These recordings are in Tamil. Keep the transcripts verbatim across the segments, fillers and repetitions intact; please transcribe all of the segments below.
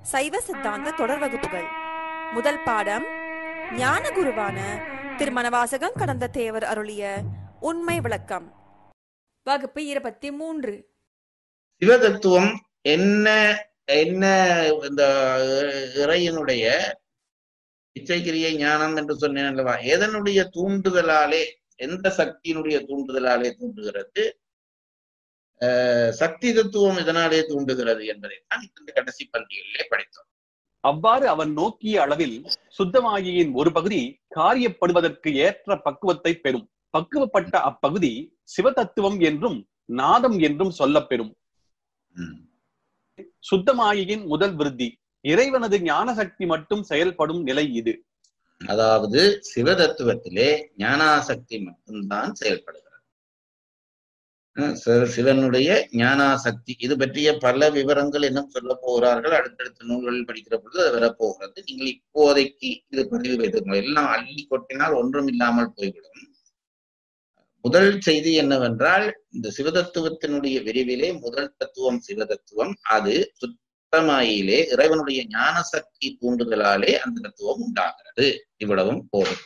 சைவ சித்தாந்த தொடர் வகுப்புகள். முதல் பாடம் ஞான குருவான திருமணவாசகம் கடந்த தேவர் அருளிய உண்மை விளக்கம். வகுப்பு இருபத்தி மூன்று. சிவதத்துவம் என்ன என்ன இந்த இறையினுடைய இச்சைக்கிரியை ஞானம் என்று சொன்னேன் அல்லவா, எதனுடைய தூண்டுதலாலே, எந்த சக்தியினுடைய தூண்டுதலாலே தூண்டுகிறது, அஹ் சக்தி தத்துவம் இதனாலே தூண்டுகிறது என்பதை தான் இந்த கடைசி பள்ளிகளிலே படித்தோம். அவ்வாறு அவன் நோக்கிய அளவில் சுத்தமாகியின் ஒரு பகுதி காரியப்படுவதற்கு ஏற்ற பக்குவத்தை பெறும். பக்குவப்பட்ட அப்பகுதி சிவதத்துவம் என்றும் நாதம் என்றும் சொல்லப்பெறும். சுத்தமாகியின் முதல் விருத்தி இறைவனது ஞான சக்தி மட்டும் செயல்படும் நிலை இது. அதாவது சிவதத்துவத்திலே ஞானாசக்தி மட்டும்தான் செயல்படுகிறது. சிவனுடைய ஞானாசக்தி இது பற்றிய பல விவரங்கள் இன்னும் சொல்ல போகிறார்கள். அடுத்தடுத்த நூல்களில் படிக்கிற பொழுது அது வரப்போகிறது. நீங்கள் இப்போதைக்கு இது பதிவு வைத்துக்கணும். எல்லாம் அள்ளி கொட்டினால் ஒன்றும் இல்லாமல் போய்விடும். முதல் செய்தி என்னவென்றால், இந்த சிவதத்துவத்தினுடைய விரிவிலே முதல் தத்துவம் சிவதத்துவம். அது சுத்தமாயிலே இறைவனுடைய ஞான சக்தி தூண்டுதலாலே அந்த தத்துவம் உண்டாகிறது. இவ்வளவும் போதும்.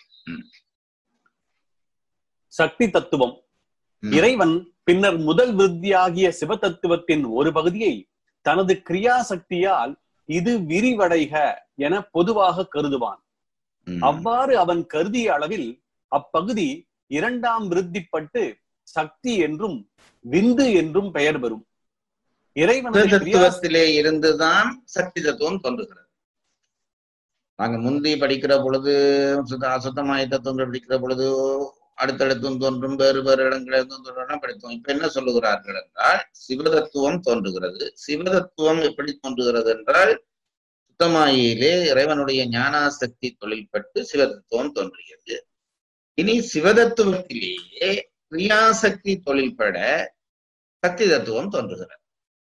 சக்தி தத்துவம் இறைவன் பின்னர் முதல் விருத்தியாகிய சிவதத்துவத்தின் ஒரு பகுதியை தனது கிரியா சக்தியால் இது விரிவடைக என பொதுவாக கருதுவான். அவ்வாறு அவன் கருதிய அளவில் அப்பகுதி இரண்டாம் விருத்திப்பட்டு சக்தி என்றும் விந்து என்றும் பெயர் பெறும். இறைவனத்திலே இருந்துதான் சக்தி தத்துவம் தோன்றுகிறது. நாங்க முந்தி படிக்கிற பொழுது அசுத்தமாய தத்துவங்கள் படிக்கிற பொழுது அடுத்தடுத்தும் தோன்றும் வேறு வேறு இடங்களிலும் தோன்றும் படித்தோம். இப்ப என்ன சொல்லுகிறார்கள் என்றால், சிவதத்துவம் தோன்றுகிறது. சிவதத்துவம் எப்படி தோன்றுகிறது என்றால், சுத்தமாயிலே இறைவனுடைய ஞானாசக்தி தொழில்பட்டு சிவதத்துவம் தோன்றுகிறது. இனி சிவதத்துவத்திலேயே கிரியாசக்தி தொழில்பட சக்தி தத்துவம் தோன்றுகிறது.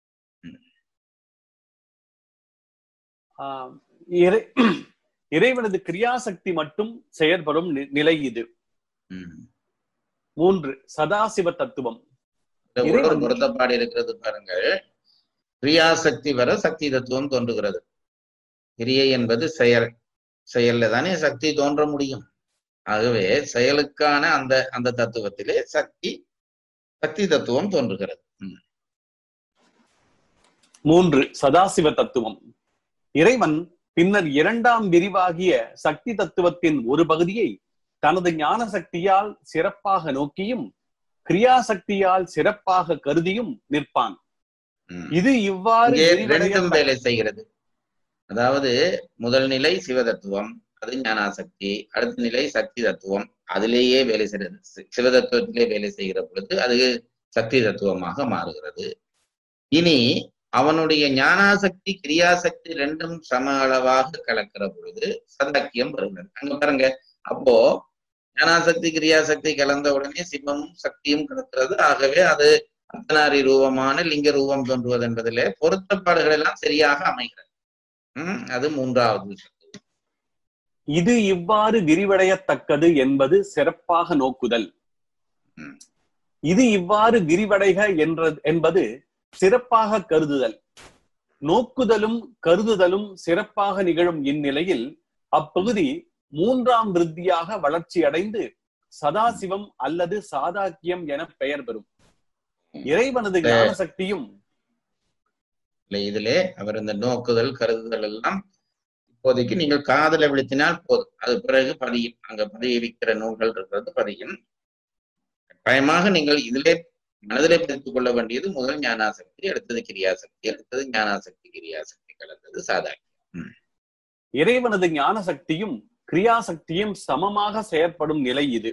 இறைவனது கிரியாசக்தி மட்டும் செயற்படும் நிலை இது. மூன்று சதாசிவ தத்துவம். ஒரு பொருத்தப்பாடு இருக்கிறது பாருங்கள். கிரியாசக்தி வர சக்தி தத்துவம் தோன்றுகிறது. கிரியை என்பது செயல். செயல்ல தானே சக்தி தோன்ற முடியும். ஆகவே செயலுக்கான அந்த அந்த தத்துவத்திலே சக்தி சக்தி தத்துவம் தோன்றுகிறது. மூன்று சதாசிவ தத்துவம். இறைவன் பின்னர் இரண்டாம் விரிவாகிய சக்தி தத்துவத்தின் ஒரு பகுதியை தனது ஞான சக்தியால் சிறப்பாக நோக்கியும் கிரியாசக்தியால் சிறப்பாக கருதியும் நிற்பான். இது இவ்வாறு வேலை செய்கிறது. அதாவது முதல் நிலை சிவதத்துவம், அது ஞானாசக்தி. அடுத்த நிலை சக்தி தத்துவம், அதிலேயே வேலை செய்கிறது. சிவதத்துவத்திலே வேலை செய்கிற பொழுது அது சக்தி தத்துவமாக மாறுகிறது. இனி அவனுடைய ஞானாசக்தி கிரியாசக்தி ரெண்டும் சம அளவாக கலக்கிற பொழுது சதாக்கியம் வருகிறது. அங்க பாருங்க, அப்போ ஞானாசக்தி கிரியாசக்தி கலந்த உடனே சிவமும் சக்தியும் கலக்கிறது. ஆகவே அது அர்த்தநாரி ரூபமான லிங்க ரூபம் தோன்றுவது என்பதிலே பொருத்தப்பாடுகள் எல்லாம் சரியாக அமைகிறது. உம் அது மூன்றாவது. இது இவ்வாறு விரிவடையத்தக்கது என்பது சிறப்பாக நோக்குதல். இது இவ்வாறு விரிவடைக என்ற என்பது சிறப்பாக கருதுதல். நோக்குதலும் கருதுதலும் சிறப்பாக நிகழும் இந்நிலையில் அப்பகுதி மூன்றாம் விருத்தியாக வளர்ச்சி அடைந்து சதாசிவம் அல்லது சாதாக்கியம் என பெயர் பெறும். இறைவனது ஞான சக்தியும் இதிலே அவர் இந்த நோக்குதல் கருதுதல் எல்லாம் இப்போதைக்கு நீங்கள் காதல விழுத்தினால் போதும். அது பிறகு பதியும். அங்க பதிய வைக்கிற நூல்கள் இருக்கிறது, பதியும். கட்டாயமாக நீங்கள் இதிலே மனதிலே பதித்துக் கொள்ள வேண்டியது முதல் ஞானாசக்தி, அடுத்தது கிரியாசக்தி, அடுத்தது ஞானாசக்தி கிரியாசக்தி கலந்தது சாதாக்கியம். இறைவனது ஞான சக்தியும் கிரியாசக்தியும் சமமாக செயற்படும் நிலை இது.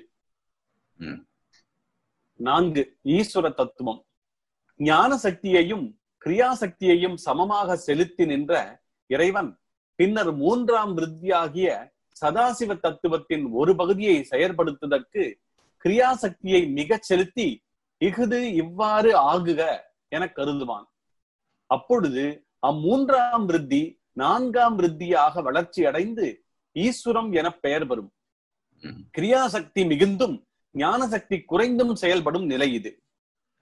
நான்கு ஈஸ்வர தத்துவம். ஞான சக்தியையும் கிரியாசக்தியையும் சமமாக செலுத்தி நின்ற இறைவன் பின்னர் மூன்றாம் விருத்தியாகிய சதாசிவ தத்துவத்தின் ஒரு பகுதியை செயற்படுத்துவதற்கு கிரியாசக்தியை மிக செலுத்தி இஃது இவ்வாறு ஆகுக என கருதுவான். அப்பொழுது அம்மூன்றாம் விருத்தி நான்காம் விருத்தியாக வளர்ச்சி அடைந்து ஈஸ்வரம் என பெயர் பெறும். கிரியாசக்தி மிகுந்தும் ஞான சக்தி குறைந்தும் செயல்படும் நிலை இது.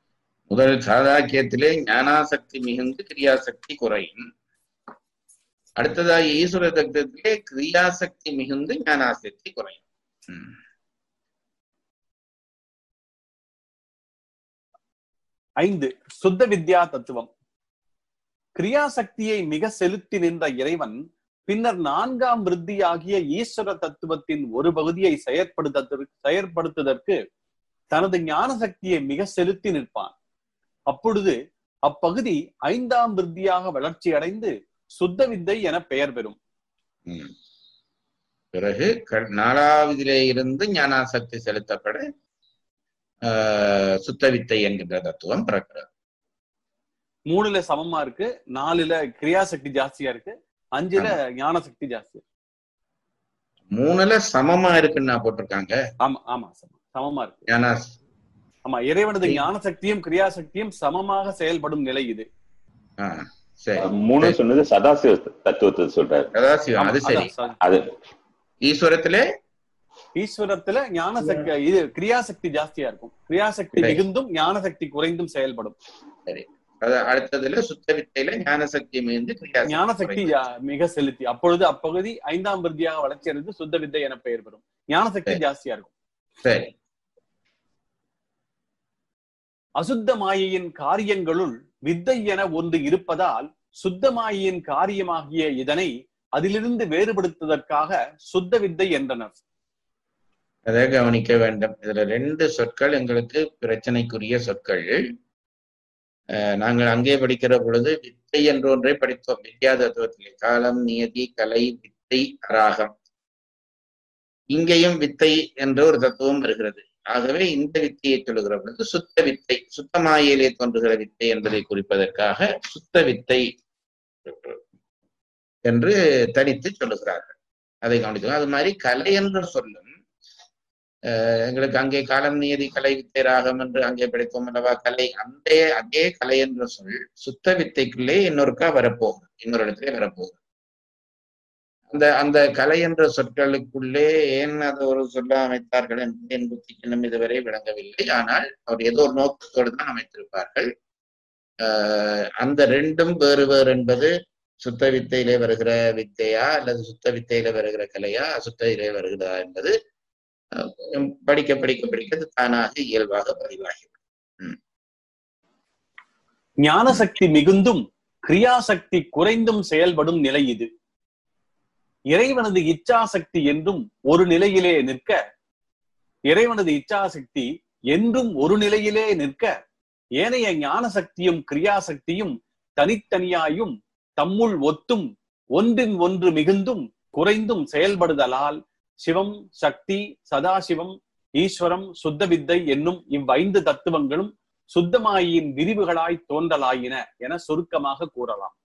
முதல் சாதாக்கியத்திலே ஞானாசக்தி மிகுந்து கிரியாசக்தி குறையும். அடுத்ததாக ஈஸ்வர தத்துவத்திலே கிரியாசக்தி மிகுந்து ஞானாசக்தி குறையும். ஐந்து சுத்த வித்யா தத்துவம். கிரியாசக்தியை மிக செலுத்தி நின்ற இறைவன் பின்னர் நான்காம் விருத்தியாகிய ஈஸ்வர தத்துவத்தின் ஒரு பகுதியை செயற்படுத்த செயற்படுத்துவதற்கு தனது ஞான சக்தியை மிக செலுத்தி நிற்பான். அப்பொழுது அப்பகுதி ஐந்தாம் விருத்தியாக வளர்ச்சி அடைந்து சுத்த வித்தை என பெயர் பெறும். பிறகு நாலாவதிலே இருந்து ஞானாசக்தி செலுத்தப்பட ஆஹ் சுத்த வித்தை என்கின்ற தத்துவம் பிறக்கிறது. மூணுல சமமா இருக்கு, நாலுல கிரியாசக்தி ஜாஸ்தியா இருக்கு, அஞ்சுல ஞான சக்தி ஜாஸ்தியா. மூணுல சமமா இருக்குன்னு போட்டிருக்காங்க. ஆமா ஆமா சமமா இருக்கு. ஆமா, இறைவனது ஞான சக்தியும் கிரியாசக்தியும் சமமாக செயல்படும் நிலை இது. மூணு சொன்னது சதாசிவ தத்துவத்தை சொல்றாரு. சதாசிவம் அது சரி. அது ஈஸ்வரத்திலே ஈஸ்வரத்துல ஞான சக்தி இது கிரியாசக்தி ஜாஸ்தியா இருக்கும். கிரியாசக்தி மிகுந்தும் ஞான சக்தி குறைந்தும் செயல்படும். சரி. அடுத்ததுல சுத்த வித்தையில ஞான சக்தி மிகுந்து ஞான சக்தி மிக செலுத்தி அப்பொழுது அப்பகுதி ஐந்தாம் விருத்தியாக வளர்ச்சி அடைந்து சுத்த வித்தை என பெயர் பெறும். ஞான சக்தி ஜாஸ்தியா இருக்கும். சரி. அசுத்த மாயையின் காரியங்களுள் வித்தை என ஒன்று இருப்பதால் சுத்த மாயையின் காரியமாகிய இதனை அதிலிருந்து வேறுபடுத்துவதற்காக சுத்த வித்தை என்றனர். அதை கவனிக்க வேண்டும். இதுல ரெண்டு சொற்கள் எங்களுக்கு பிரச்சனைக்குரிய சொற்கள். நாங்கள் அங்கே படிக்கிற பொழுது வித்தை என்ற ஒன்றை படித்தோம். வித்யா தத்துவத்திலே காலம், நியதி, கலை, வித்தை, ராகம். இங்கேயும் வித்தை என்ற ஒரு தத்துவம் வருகிறது. ஆகவே இந்த வித்தையை சொல்லுகிற பொழுது சுத்த வித்தை, சுத்தமாயிலே தோன்றுகிற வித்தை என்பதை குறிப்பதற்காக சுத்த வித்தை என்று தனித்து சொல்லுகிறார்கள். அதை கவனித்தோம். அது மாதிரி கலை என்ற சொல்லும் எங்களுக்கு அங்கே காலம், நியதி, கலை, வித்தை, ராகம் என்று அங்கே படித்தோம் அல்லவா. கலை அந்த அதே கலை என்ற சொல் சுத்த வித்தைக்குள்ளே இன்னொருக்கா வரப்போகுது, இன்னொரு இடத்துல வரப்போகுது. அந்த அந்த கலை என்ற சொற்களுக்குள்ளே ஏன் அதை ஒரு சொல்ல அமைத்தார்கள் என்று என் புத்திக்கு இன்னும் இதுவரை விளங்கவில்லை. ஆனால் அவர் ஏதோ ஒரு நோக்கத்தோடு தான் அமைத்திருப்பார்கள். ஆஹ் அந்த ரெண்டும் வேறு வேறு என்பது சுத்த வித்தையிலே வருகிற வித்தையா அல்லது சுத்த வித்தையில வருகிற கலையா அசுத்தையிலே வருகிறதா என்பது படிக்க படிக்க படிக்க தானாக இயல்பாக பதிவாகிவிடும். ஞான சக்தி மிகுந்தும் கிரியாசக்தி குறைந்தும் செயல்படும் நிலை இது. இறைவனது இச்சாசக்தி என்றும் ஒரு நிலையிலே நிற்க இறைவனது இச்சாசக்தி என்றும் ஒரு நிலையிலே நிற்க ஏனைய ஞான சக்தியும் கிரியாசக்தியும் தனித்தனியாயும் தம்முள் ஒத்தும் ஒன்றின் ஒன்று மிகுந்தும் குறைந்தும் செயல்படுதலால் சிவம், சக்தி, சதாசிவம், ஈஸ்வரம், சுத்த வித்தை என்னும் இவ்வைந்து தத்துவங்களும் சுத்தமாயின் விரிவுகளாய் தோன்றலாயின என சுருக்கமாக கூறலாம்.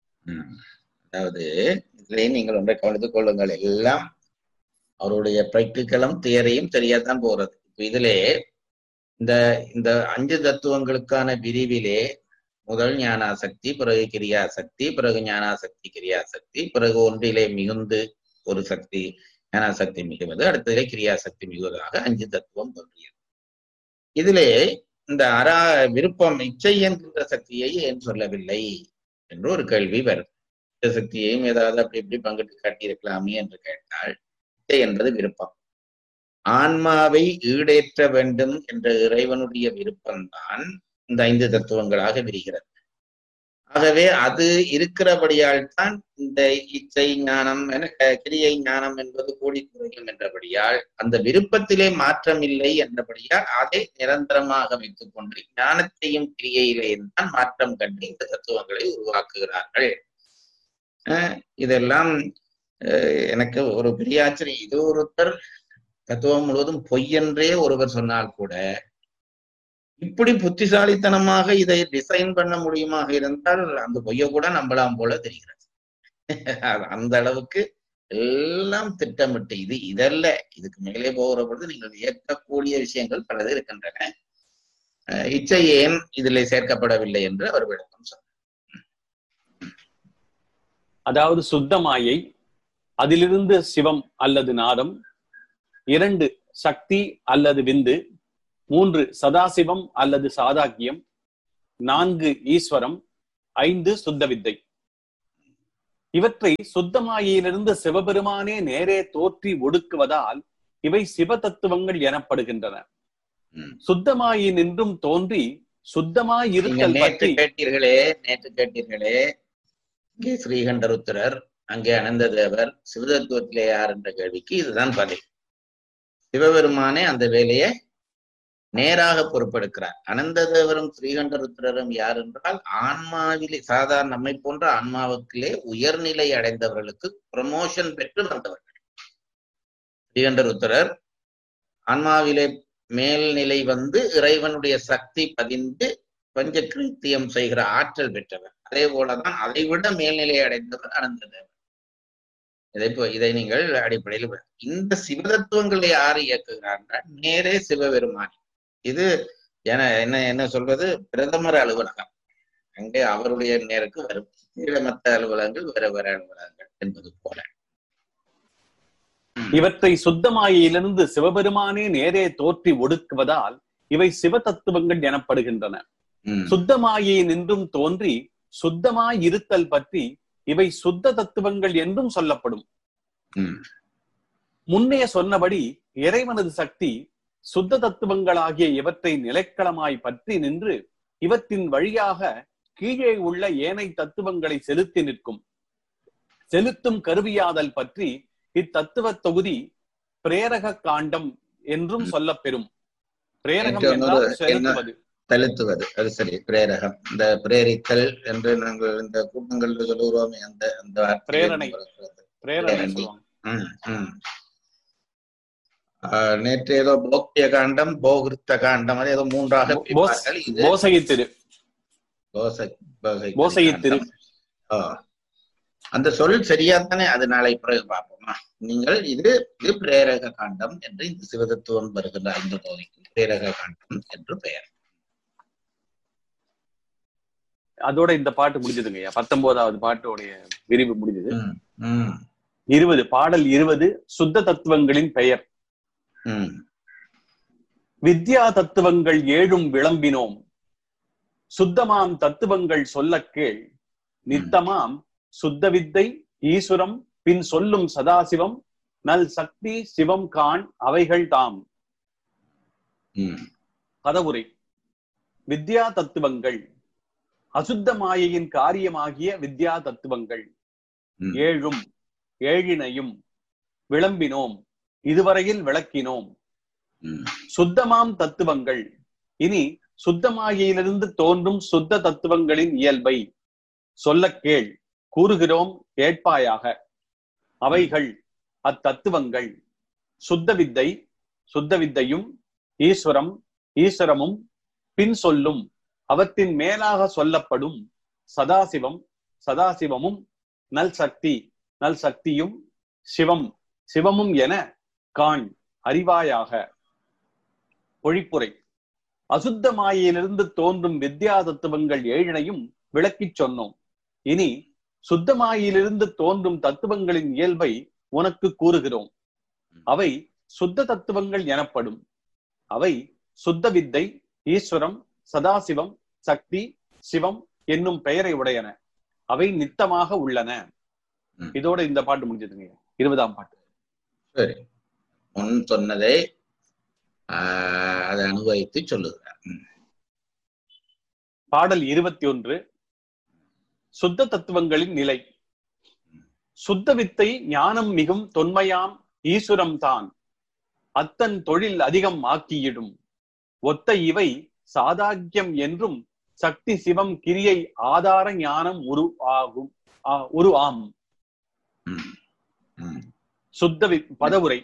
அதாவது இதுலயே நீங்கள் ஒன்றை கவனித்துக் கொள்ளுங்கள். எல்லாம் அவருடைய பிராக்டிக்கலும் தியரியும் சரியாதான் போறது. இப்ப இதிலே இந்த இந்த அஞ்சு தத்துவங்களுக்கான விரிவிலே முதல் ஞானாசக்தி, பிறகு கிரியாசக்தி, பிறகு ஞானாசக்தி கிரியாசக்தி, பிறகு ஒன்றிலே மிகுந்து ஒரு சக்தி ஞானாசக்தி மிகுவது, அடுத்ததிலே கிரியாசக்தி மிகுவதாக அஞ்சு தத்துவம் தோன்றியது. இதிலே இந்த அரா விருப்பம் இச்சை என்கின்ற சக்தியை ஏன் சொல்லவில்லை என்று ஒரு கேள்வி வரும். இந்த சக்தியையும் ஏதாவது அப்படி இப்படி பங்கிட்டு காட்டியிருக்கலாமே என்று கேட்டால், இச்சை என்பது விருப்பம். ஆன்மாவை ஈடேற்ற வேண்டும் என்ற இறைவனுடைய விருப்பம்தான் இந்த ஐந்து தத்துவங்களாக விரிகிறது. ஆகவே அது இருக்கிறபடியால் தான் இந்த இச்சை ஞானம் என கிரியை ஞானம் என்பது கூடி குறையும் என்றபடியால் அந்த விருப்பத்திலே மாற்றம் இல்லை என்றபடியால் அதை நிரந்தரமாக வைத்துக் கொண்டு ஞானத்தையும் கிரியையிலே தான் மாற்றம் கண்டு இந்த தத்துவங்களை உருவாக்குகிறார்கள். இதெல்லாம் எனக்கு ஒரு பெரிய ஆச்சரியம். இது ஒருத்தர் தத்துவம் முழுவதும் பொய்யென்றே ஒருவர் சொன்னால் கூட இப்படி புத்திசாலித்தனமாக இதை டிசைன் பண்ண முடியுமாக இருந்தால் அந்த பொய்ய கூட நம்பலாம் போல தெரிகிறது. அந்த அளவுக்கு எல்லாம் திட்டமிட்டு இது இதல்ல, இதுக்கு மேலே போகிற பொழுது நீங்கள் இயக்கக்கூடிய விஷயங்கள் பலது இருக்கின்றன. இச்சை ஏன் இதில் சேர்க்கப்படவில்லை என்று அவர் விளக்கம் சொன்னார். அதாவது சுத்தமாயை, அதிலிருந்து சிவம் அல்லது நாதம், இரண்டு சக்தி அல்லது விந்து, மூன்று சதாசிவம் அல்லது சாதாக்கியம், நான்கு ஈஸ்வரம், ஐந்து சுத்த வித்தை. இவற்றை சுத்தமாயிலிருந்து சிவபெருமானே நேரே தோற்றி ஒடுக்குவதால் இவை சிவ தத்துவங்கள் எனப்படுகின்றன. சுத்தமாயி நின்றும் தோன்றி சுத்தமாய் இருத்தல் நேற்று கேட்டீர்களே நேற்று கேட்டீர்களே இங்கே ஸ்ரீகண்டருத்திரர், அங்கே அனந்த தேவர், சிவதத்துவத்திலே யார் என்ற கேள்விக்கு இதுதான் பதில். சிவபெருமானே அந்த வேலையை நேராக பொறுப்பெடுக்கிறார். அனந்த தேவரும் ஸ்ரீகண்டருத்திரரும் யார் என்றால் ஆன்மாவிலே சாதாரண நம்மை போன்ற ஆன்மாவுக்கிலே உயர்நிலை அடைந்தவர்களுக்கு ப்ரமோஷன் பெற்று வந்தவர்கள். ஸ்ரீகண்டருத்திரர் ஆன்மாவிலே மேல்நிலை வந்து இறைவனுடைய சக்தி பதிந்து பஞ்ச கிருத்தியம் செய்கிற ஆற்றல் பெற்றவர். அதே போலதான் அதை விட மேல்நிலை அடைந்தவர் அனந்த தேவர். இதை இதை நீங்கள் அடிப்படையில் இந்த சிவதத்துவங்களை யார் இயக்குகிறார்கள்? நேரே சிவபெருமான். இது என என்ன என்ன சொல்வது, பிரதமர் அலுவலகம். அங்கே அவருடைய நேருக்கு வரும். மற்ற அலுவலகங்கள் வேற வேற அலுவலகங்கள் என்பது போல. இவற்றை சுத்தமாயிலிருந்து சிவபெருமானே நேரே தோற்றி ஒடுக்குவதால் இவை சிவ தத்துவங்கள் எனப்படுகின்றன. சுத்தமாயை நின்றும் தோன்றி சுத்தமாய் இருத்தல் பற்றி இவை சுத்த தத்துவங்கள் என்றும் சொல்லப்படும். முன்னே சொன்னபடி இறைவனது சக்தி சுத்த தத்துவங்களாகிய இவற்றை நிலைக்களமாய் பற்றி நின்று இவற்றின் வழியாக கீழே உள்ள ஏனை தத்துவங்களை செலுத்தி நிற்கும். செலுத்தும் கருவியாதல் பற்றி இத்தத்துவ தொகுதி பிரேரக காண்டம் என்றும் சொல்லப்பெறும். பிரேரகம் என்றால் செலுத்துவது, செலுத்துவது. அது சரி, பிரேரகம். இந்த பிரேரித்தல் என்று நாங்கள் இந்த கூட்டங்கள் சொல்லுகிறோமே, அந்த அந்த பிரேரணை பிரேரணை சொல்லுவாங்க. நேற்று ஏதோ போக்கிய காண்டம், போகிருத்த காண்டம், அது ஏதோ மூன்றாக போசகித்திரு போசகித்திரு அந்த சொல் சரியாத்தானே? அது நாளை பிறகு பார்ப்போமா. நீங்கள் இது இது பிரேரக காண்டம் என்று இந்த சிவதத்துவம் வருகின்ற அந்த பகுதிக்கு பிரேரக காண்டம் என்று பெயர். அதோட இந்த பாட்டு முடிஞ்சதுங்கய்யா. பத்தொன்பதாவது பாட்டோடைய விரிவு முடிஞ்சது. இருபது பாடல் இருபது சுத்த தத்துவங்களின் பெயர். வித்யா தத்துவங்கள் ஏழும் விளம்பினோம், சுத்தமாம் தத்துவங்கள் சொல்ல கேள், நித்தமாம் சுத்த வித்தை ஈஸ்வரம் பின் சொல்லும் சதாசிவம், நல் சக்தி சிவம் காண் அவைகள் தாம். பதவுரை. வித்யா தத்துவங்கள் அசுத்த மாயையின் காரியமாகிய வித்யா தத்துவங்கள் ஏழும் ஏழினையும் விளம்பினோம், இதுவரையில் விளக்கினோம். சுத்தமாம் தத்துவங்கள் இனி சுத்தமாயிலிருந்து தோன்றும் சுத்த தத்துவங்களின் இயல்பை சொல்ல கேள், கூறுகிறோம் கேட்பாயாக. அவைகள் அத்தத்துவங்கள் சுத்த வித்தை, சுத்த வித்தையும் ஈஸ்வரம், ஈஸ்வரமும் பின் சொல்லும் அவற்றின் மேலாக சொல்லப்படும் சதாசிவம், சதாசிவமும் நல் சக்தி, நல் சக்தியும் சிவம், சிவமும் என காண் அறிவாயாக. பொழிப்புரை. அசுத்த மாயிலிருந்து தோன்றும் வித்யா தத்துவங்கள் ஏழினையும் விளக்கிச் சொன்னோம். இனி சுத்தமாயிலிருந்து தோன்றும் தத்துவங்களின் இயல்பை உனக்கு கூறுகிறோம். அவை சுத்த தத்துவங்கள் எனப்படும். அவை சுத்த வித்தை, ஈஸ்வரம், சதாசிவம், சக்தி, சிவம் என்னும் பெயரை உடையன. அவை நித்தமாக உள்ளன. இதோட இந்த பாட்டு முடிஞ்சதுங்க. இருபதாம் பாட்டு. சரி, முன் சொன்னதை ஆஹ் அதை அனுபவித்து சொல்லுகிறார். பாடல் இருபத்தி ஒன்று. சுத்த தத்துவங்களின் நிலை. சுத்த வித்தை ஞானம் மிகும் தொன்மையாம் ஈஸ்வரம் தான் அத்தன் தொழில் அதிகம் ஆக்கியிடும். ஒத்த இவை சாதாக்கியம் என்றும் சக்தி சிவம் கிரியை ஆதார ஞானம் உரு ஆகும் உரு ஆம். சுத்த வி பதவுரை.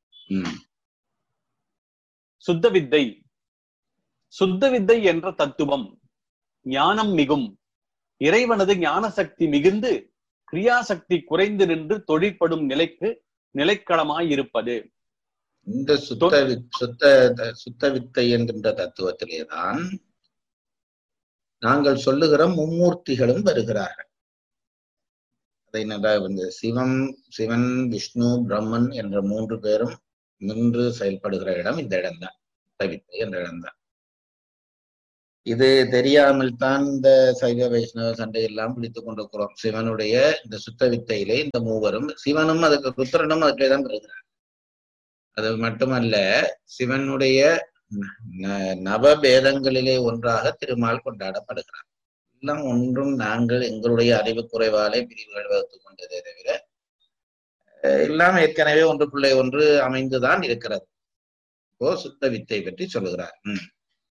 சுத்த வித்தை. சுத்த வித்தை என்ற தத்துவம் ஞானம் மிகும், இறைவனது ஞான சக்தி மிகுந்து கிரியாசக்தி குறைந்து நின்று தொழிற்படும் நிலைக்கு நிலைக்களமாயிருப்பது. இந்த சுத்த சுத்த சுத்த வித்தை என்கின்ற தத்துவத்திலேதான் நாங்கள் சொல்லுகிற மும்மூர்த்திகளும் வருகிறார்கள். அதை வந்து சிவம், சிவன், விஷ்ணு, பிரம்மன் என்ற மூன்று பேரும் நின்று செயல்படுகிற இடம் இந்த இடம்தான். சுத்த வித்தை என்ற இடம்தான். இது தெரியாமல் தான் இந்த சைவ வைஷ்ணவ சண்டை எல்லாம் பிடித்துக் கொண்டிருக்கிறோம். சிவனுடைய இந்த சுத்த வித்தையிலே இந்த மூவரும், சிவனும் அதுக்கு ருத்ரனும் அதுக்குள்ளே தான் வருகிறார். அது மட்டுமல்ல, சிவனுடைய நவபேதங்களிலே ஒன்றாக திருமால் கொண்டாடப்படுகிறார். எல்லாம் ஒன்றும் நாங்கள் எங்களுடைய அறிவு குறைவாலே பிரிவுகள் வகுத்துக் கொண்டதே தவிர எல்லாம் ஏற்கனவே ஒன்றுக்குள்ளே ஒன்று அமைந்துதான் இருக்கிறது. இப்போ சுத்த வித்தை பற்றி சொல்லுகிறார். உம்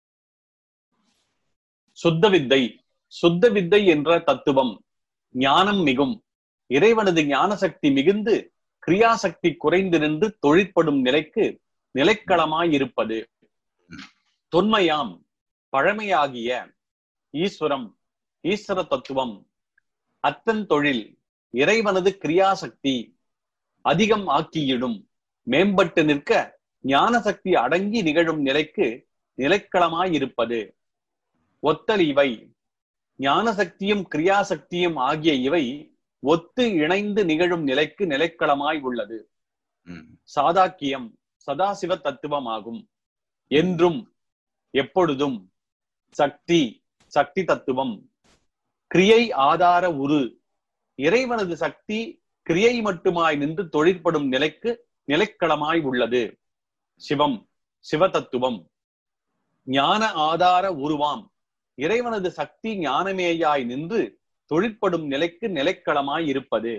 சுத்த வித்தை. சுத்த வித்தை என்ற தத்துவம் ஞானம் மிகும், இறைவனது ஞான சக்தி மிகுந்து கிரியாசக்தி குறைந்து நின்று தொழிற்படும் நிலைக்கு நிலைக்களமாயிருப்பது. தொன்மையாம் பழமையாகிய ஈஸ்வரம், ஈஸ்வர தத்துவம், அத்தன் தொழில் இறைவனது கிரியாசக்தி அதிகம் ஆக்கியிடும் மேம்பட்டு நிற்க ஞான சக்தி அடங்கி நிகழும் நிலைக்கு நிலைக்களமாயிருப்பது. ஒத்தல் இவை ஞான சக்தியும் கிரியாசக்தியும் ஆகிய இவை ஒத்து இணைந்து நிகழும் நிலைக்கு நிலைக்களமாய் உள்ளது. சாதாக்கியம் சதாசிவ தத்துவம் ஆகும். என்றும் எப்பொழுதும் சக்தி, சக்தி தத்துவம், கிரியை ஆதார உரு இறைவனது சக்தி கிரியை மட்டுமாய் நின்று தொழிற்படும் நிலைக்கு நிலைக்களமாய் உள்ளது. சிவம், சிவ தத்துவம், ஞான ஆதார உருவாம் இறைவனது சக்தி ஞானமேயாய் நின்று தொழிற்படும் நிலைக்கு நிலைக்களமாய் இருப்பது.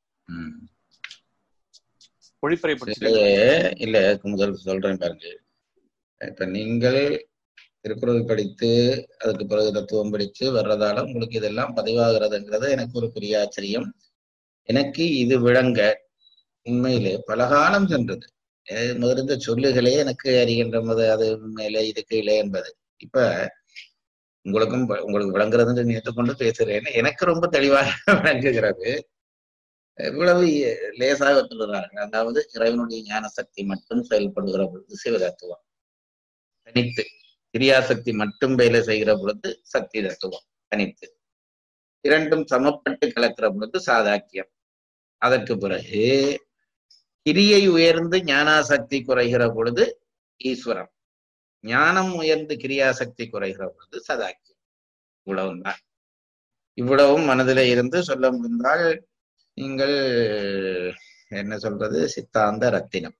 பொழிப்புரை இல்ல, முதல் சொல்றேன் பாருங்க. இப்ப நீங்கள் திருக்குறள் படித்து அதுக்கு பிறகு தத்துவம் படித்து வர்றதால உங்களுக்கு இதெல்லாம் பதிவாகிறதுங்கிறது எனக்கு ஒரு பெரிய ஆச்சரியம். எனக்கு இது விளங்க உண்மையிலே பலகாலம் சென்றது. முதலிருந்த சொல்லுகளே எனக்கு அறிகின்ற போது அது உண்மையிலே இதுக்கு இல்லை என்பது இப்ப உங்களுக்கும் உங்களுக்கு விளங்குறதுன்னு நினைத்துக்கொண்டு பேசுறேன். எனக்கு ரொம்ப தெளிவாக விளங்குகிறது. இவ்வளவு லேசாக சொல்லுறார்கள். அதாவது இறைவனுடைய ஞான சக்தி மட்டும் செயல்படுகிற பொழுது சிவதத்துவம் தனித்து, கிரியாசக்தி மட்டும் வேலை செய்கிற பொழுது சக்தி தத்துவம் தனித்து, இரண்டும் சமப்பட்டு கலக்கிற பொழுது சாதாக்கியம். அதற்கு பிறகு கிரியை உயர்ந்து ஞானாசக்தி குறைகிற பொழுது ஈஸ்வரம், ஞானம் உயர்ந்து கிரியாசக்தி குறைகிற பொழுது சதாக்கியம். இவ்வளவும் தான். இவ்வளவும் மனதிலே இருந்து சொல்ல முடிந்தால் நீங்கள் என்ன சொல்றது, சித்தாந்த ரத்தினம்.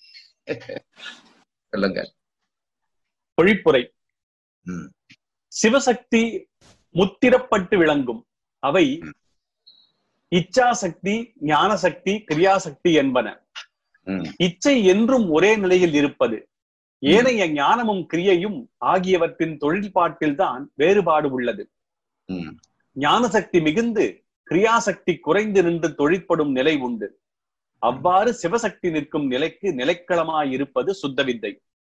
சொல்லுங்க. பொழிப்புரை. சிவசக்தி முத்திரப்பட்டு விளங்கும். அவை இச்சாசக்தி, ஞானசக்தி, கிரியாசக்தி என்பன. இச்சை என்றும் ஒரே நிலையில் இருப்பது. ஏனைய ஞானமும் கிரியையும் ஆகியவற்றின் தொழில்பாட்டில் தான் வேறுபாடு உள்ளது. ஞானசக்தி மிகுந்து கிரியாசக்தி குறைந்து நின்று தொழிற்படும் நிலை உண்டு. அவ்வாறு சிவசக்தி நிற்கும் நிலைக்கு நிலைக்களமாயிருப்பது சுத்த வித்தை.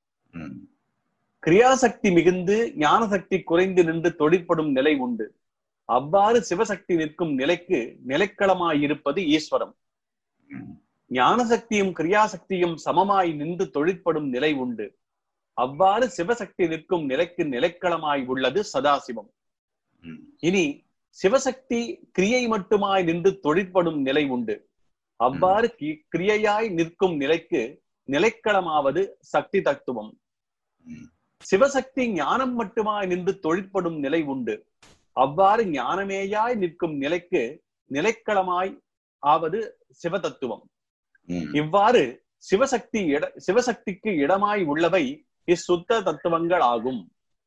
கிரியாசக்தி மிகுந்து ஞானசக்தி குறைந்து நின்று தொழிற்படும் நிலை உண்டு. அவ்வாறு சிவசக்தி நிற்கும் நிலைக்கு நிலைக்களமாயிருப்பது ஈஸ்வரம். ஞானசக்தியும் கிரியாசக்தியும் சமமாய் நின்று தொழிற்படும் நிலை உண்டு. அவ்வாறு சிவசக்தி நிற்கும் நிலைக்கு நிலைக்களமாய் உள்ளது சதாசிவம். இனி சிவசக்தி கிரியை மட்டுமாய் நின்று தொழிற்படும் நிலை உண்டு. அவ்வாறு கிரியையாய் நிற்கும் நிலைக்கு நிலைக்களமாவது சக்தி தத்துவம். சிவசக்தி ஞானம் மட்டுமாய் நின்று தொழிற்படும் நிலை உண்டு. அவ்வாறு ஞானமேயாய் நிற்கும் நிலைக்கு நிலைக்களமாய் ஆவது சிவதத்துவம். இவ்வாறு சிவசக்தி இட சிவசக்திக்கு இடமாய் உள்ளவை இச்சுத்த தத்துவங்கள் ஆகும்.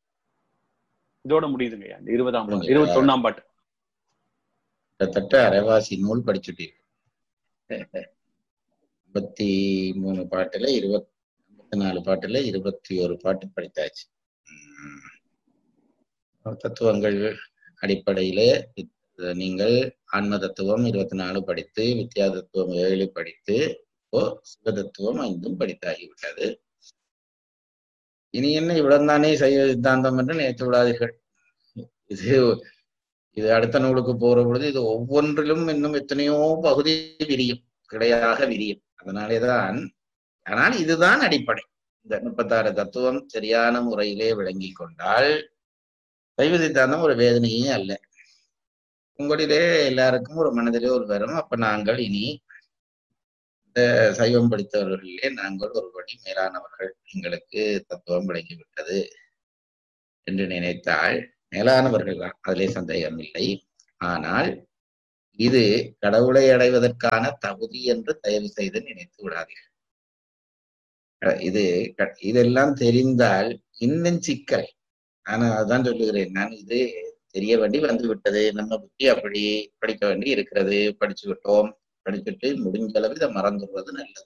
இதோட முடியுதுங்க இருபதாம் இருபத்தி ஒண்ணாம் பாட்டு. கிட்டத்தட்ட அரைவாசி நூல் படிச்சுட்டீங்க. ஐம்பத்தி மூணு பாட்டுல இருபத்தி ஐம்பத்தி நாலு பாட்டுல இருபத்தி ஒரு பாட்டு படித்தாச்சு. தத்துவங்கள் அடிப்படையிலே நீங்கள் ஆன்ம தத்துவம் இருபத்தி நாலு படித்து, வித்யா தத்துவம் ஏழு படித்து, இப்போ சிவ தத்துவம் ஐந்தும் படித்தாகிவிட்டது. இனி என்ன இவ்வளவு தானே சைவ சித்தாந்தம் என்று நினைத்து விடாதீர்கள். இது இது அடுத்த நூலுக்கு போற பொழுது இது ஒவ்வொன்றிலும் இன்னும் எத்தனையோ பகுதி விரியும், கிடையாக விரியும். அதனாலேதான், ஆனால் இதுதான் அடிப்படை. இந்த முப்பத்தாறு தத்துவம் சரியான முறையிலே விளங்கி கொண்டால் சைவ சித்தாந்தம் ஒரு வேதனையே அல்ல. உங்களிலே எல்லாருக்கும் ஒரு மனதிலே ஒரு வரும். அப்ப நாங்கள் இனி இந்த சைவம் படித்தவர்களிலே நாங்கள் ஒருபடி மேலானவர்கள், எங்களுக்கு தத்துவம் விளங்கிவிட்டது என்று நினைத்தால் மேலானவர்கள் தான், அதிலே சந்தேகம் இல்லை. ஆனால் இது கடவுளை அடைவதற்கான தகுதி என்று தயவு செய்து நினைத்து விடாதீர்கள். இது இதெல்லாம் தெரிந்தால் இன்னும் சிக்கல். நான் அதான் சொல்லுகிறேன், நான் இது தெரிய வேண்டி வந்து விட்டது, நம்ம புத்தி அப்படி படிக்க வேண்டி இருக்கிறது, படிச்சு விட்டோம், படிச்சுட்டு முடிஞ்ச அளவு இதை மறந்துடுவது நல்லது.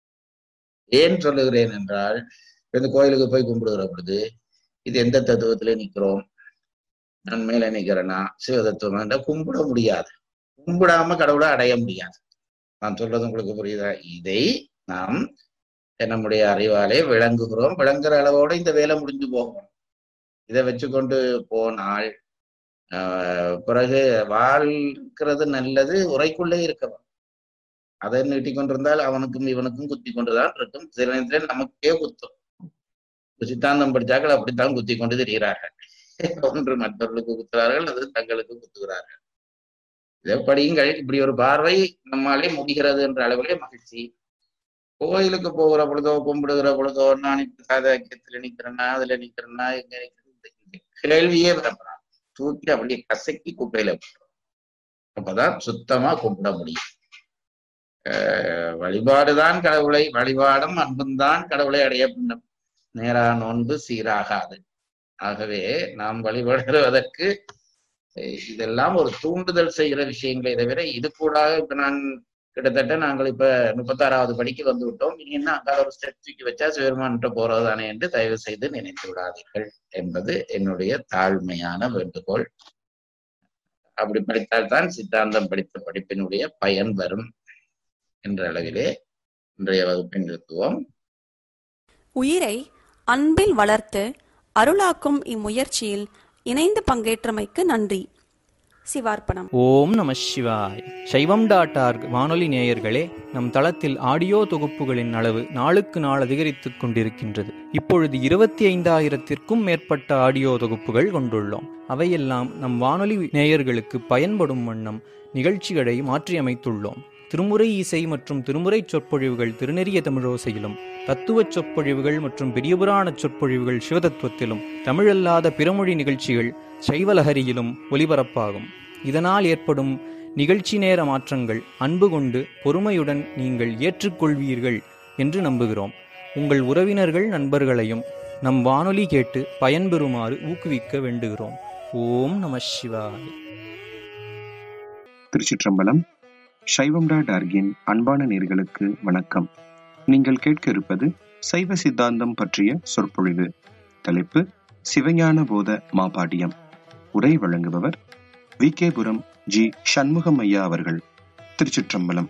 ஏன் சொல்லுகிறேன் என்றால், இந்த கோயிலுக்கு போய் கும்பிடுகிற பொழுது இது எந்த தத்துவத்துல நிற்கிறோம், நான் மேல நிற்கிறேன்னா சிவதத்துவம் என்ற கும்பிட முடியாது, கும்பிடாம கடவுளை அடைய முடியாது. நான் சொல்றது உங்களுக்கு புரியுதா? இதை நாம் நம்முடைய அறிவாலே விளங்குகிறோம், விளங்குற அளவோடு இந்த வேலை முடிஞ்சு போகும். இதை வச்சுக்கொண்டு போனால் ஆஹ் பிறகு வாழ்க்கிறது நல்லது, உரைக்குள்ளே இருக்கவன் அதை நீட்டி கொண்டிருந்தால் அவனுக்கும் இவனுக்கும் குத்தி கொண்டுதான் இருக்கும். சில நேரத்தில் நமக்கே குத்தும். சித்தாந்தம் படித்தார்கள் அப்படித்தான் குத்தி கொண்டு திரிகிறார்கள். ஒன்று மற்றவர்களுக்கு குத்துகிறார்கள், அது தங்களுக்கு குத்துகிறார்கள். இதை படியுங்கள். இப்படி ஒரு பார்வை நம்மாலே முடிகிறது என்ற அளவிலே மகிழ்ச்சி. கோயிலுக்கு போகிற பொழுதோ கும்பிடுகிற பொழுதோ நான் இப்ப சாதகத்துல நிக்கிறேன்னா அதுல நிக்கிறேன்னா எங்க நிக்கிறது கேள்வியே வரப்படாது. தூக்கி அப்படியே கசக்கி குப்பையில போடுறோம். அப்பதான் சுத்தமா கும்பிட முடியும். அஹ் வழிபாடுதான் கடவுளை, வழிபாடும் அன்பும் தான் கடவுளை அடைய பண்ணும். நேரா நோன்பு சீராகாது. ஆகவே நாம் வழிபடுவதற்கு இதெல்லாம் ஒரு தூண்டுதல் செய்கிற விஷயங்களை தவிர இது கூட இப்ப நான் கிட்டத்தட்ட நாங்கள் இப்ப முப்பத்தாறாவது படிக்கு வந்து விட்டோம். இனி என்ன அங்கால ஒரு ஸ்டெப் தூக்கி வச்சா சிவருமான்கிட்ட போறதுதானே என்று தயவு செய்து நினைத்து விடாதீர்கள் என்பது என்னுடைய தாழ்மையான வேண்டுகோள். அப்படி படித்தால்தான் சித்தாந்தம் படித்த படிப்பினுடைய பயன் வரும் என்ற அளவிலே இன்றைய வகுப்பின் நிறுத்துவோம். உயிரை அன்பில் வளர்த்து அருளாக்கும் இம்முயற்சியில் இணைந்து பங்கேற்றமைக்கு நன்றி. சிவார்ப்பணம். ஓம் நம சிவாய். சைவம் டாட் ஆர்க் வானொலி நேயர்களே, நம் தளத்தில் ஆடியோ தொகுப்புகளின் அளவு நாளுக்கு நாள் அதிகரித்துக் கொண்டிருக்கின்றது. இப்பொழுது இருபத்தி ஐந்தாயிரத்திற்கும் மேற்பட்ட ஆடியோ தொகுப்புகள் கொண்டுள்ளோம். அவையெல்லாம் நம் வானொலி நேயர்களுக்கு பயன்படும் வண்ணம் நிகழ்ச்சிகளை மாற்றியமைத்துள்ளோம். திருமுறை இசை மற்றும் திருமுறை சொற்பொழிவுகள் திருநெறிய தமிழோசையிலும், தத்துவச் சொற்பொழிவுகள் மற்றும் பெரியபுராண சொற்பொழிவுகள் சிவதத்துவத்திலும், தமிழல்லாத பிறமொழி நிகழ்ச்சிகள் சைவலஹரியிலும் ஒலிபரப்பாகும். இதனால் ஏற்படும் நிகழ்ச்சி நேர மாற்றங்கள் அன்பு கொண்டு பொறுமையுடன் நீங்கள் ஏற்றுக்கொள்வீர்கள் என்று நம்புகிறோம். உங்கள் உறவினர்கள் நண்பர்களையும் நம் வானொலி கேட்டு பயன்பெறுமாறு ஊக்குவிக்க வேண்டுகிறோம். ஓம் நம சிவாய். திருச்சிற்றம்பலம். சைவம் டாட் ஆர்கின் அன்பான நேயர்களுக்கு வணக்கம். நீங்கள் கேட்க இருப்பது சைவ சித்தாந்தம் பற்றிய சொற்பொழிவு. தலைப்பு சிவஞான போத மாபாடியம். உரை வழங்குபவர் வி கே புரம் ஜி சண்முகம் ஐயா அவர்கள். திருச்சிற்றம்பலம்.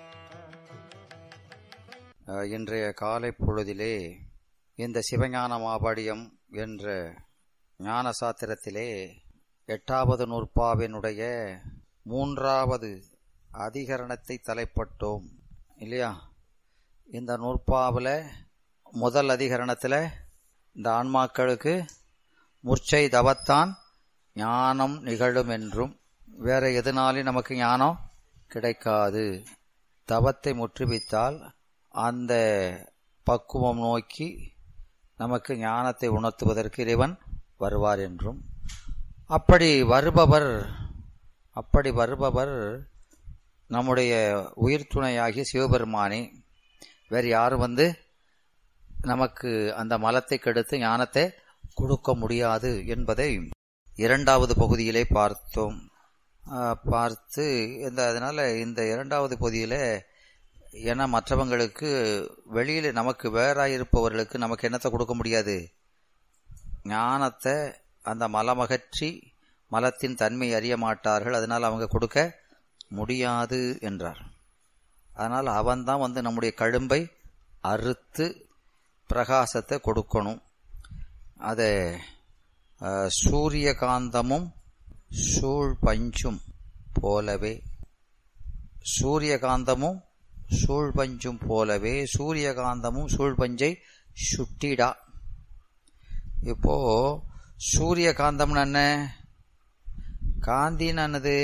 இன்றைய காலை பொழுதிலே இந்த சிவஞான மாபாடியம் என்ற ஞான சாத்திரத்திலே எட்டாவது நூற்பாவினுடைய மூன்றாவது அதிகரணத்தை தலைப்பட்டோம் இல்லையா? இந்த நூற்பாவில் முதல் அதிகரணத்தில் இந்த ஆன்மாக்களுக்கு முர்ச்சை தவத்தான் ஞானம் நிகழும் என்றும், வேற எதனாலும் நமக்கு ஞானம் கிடைக்காது, தவத்தை முற்றுவித்தால் அந்த பக்குவம் நோக்கி நமக்கு ஞானத்தை உணர்த்துவதற்கு இறைவன் வருவார் என்றும், அப்படி வருபவர் அப்படி வருபவர் நம்முடைய உயிர் துணையாகிய சிவபெருமானே, வேறு யாரும் வந்து நமக்கு அந்த மலத்தை கெடுத்து ஞானத்தை கொடுக்க முடியாது என்பதை இரண்டாவது பகுதியிலே பார்த்தோம். பார்த்து இந்த அதனால இந்த இரண்டாவது பகுதியில் ஏன்னா மற்றவங்களுக்கு வெளியில் நமக்கு வேறாயிருப்பவர்களுக்கு நமக்கு என்னத்தை கொடுக்க முடியாது, ஞானத்தை அந்த மலமகற்றி மலத்தின் தன்மை அறிய மாட்டார்கள், அதனால் அவங்க கொடுக்க முடியாது என்றார். அதனால் அவன்தான் வந்து நம்முடைய கழும்பை அறுத்து பிரகாசத்தை கொடுக்கணும். அதை சூரியகாந்தமும் சூழ் பஞ்சும் போலவே சூரியகாந்தமும் சூழ் பஞ்சும் போலவே சூரியகாந்தமும் சூழ் பஞ்சை சுட்டிடா. இப்போ சூரியகாந்தம்னு என்ன, காந்தின்னு என்னது,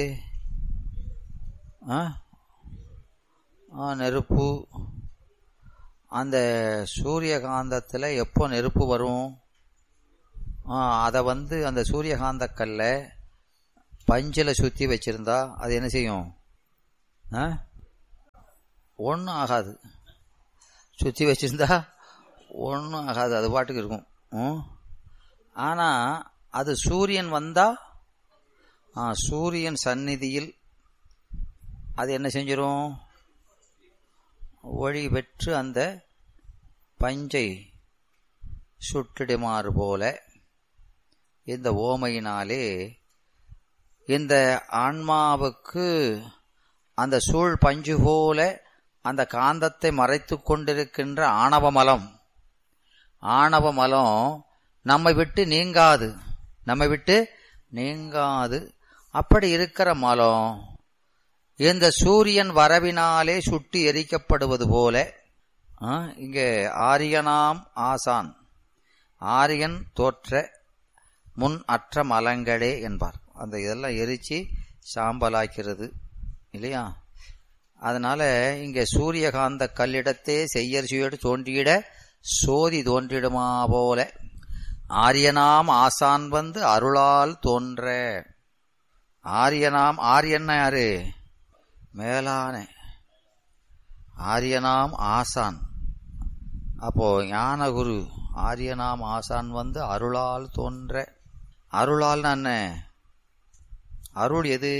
நெருப்பு. அந்த சூரியகாந்தத்தில் எப்போ நெருப்பு வரும்? அதை வந்து அந்த சூரியகாந்த கல்ல பஞ்சில் சுற்றி வச்சிருந்தா அது என்ன செய்யும்? ஒன்றும் ஆகாது. சுற்றி வச்சிருந்தா ஒன்றும் ஆகாது, அது பாட்டுக்கு இருக்கும். ஆனால் அது சூரியன் வந்தா சூரியன் சந்நிதியில் அது என்ன செஞ்சிரும்? ஒளி பெற்று அந்த பஞ்சை சுட்டிடுமாறு போல இந்த ஓமையினாலே இந்த ஆன்மாவுக்கு அந்த சூழ் பஞ்சு போல அந்த காந்தத்தை மறைத்து கொண்டிருக்கின்ற ஆணவமலம் ஆணவமலம் நம்மை விட்டு நீங்காது, நம்மை விட்டு நீங்காது. அப்படி இருக்கிற மலம் இந்த சூரியன் வரவினாலே சுட்டி எரிக்கப்படுவது போல இங்கே ஆரியனாம் ஆசான், ஆரியன் தோற்ற முன் அற்ற மலங்களே என்பார். அந்த இதெல்லாம் எரிச்சு சாம்பலாக்கிறது இல்லையா? அதனால இங்க சூரியகாந்த கல்லிடத்தே செய்யற்சியோடு தோன்றியிட சோதி தோன்றிடுமா போல ஆரியனாம் ஆசான் வந்து அருளால் தோன்ற. ஆரியனாம், ஆரியன்னா யாரு? மேலான ஆரியனாம் ஆசான். அப்போ ஞானகுரு ஆரியனாம் ஆசான் வந்து அருளால் தோன்ற. அருளால்னா என்ன? அருள் எது?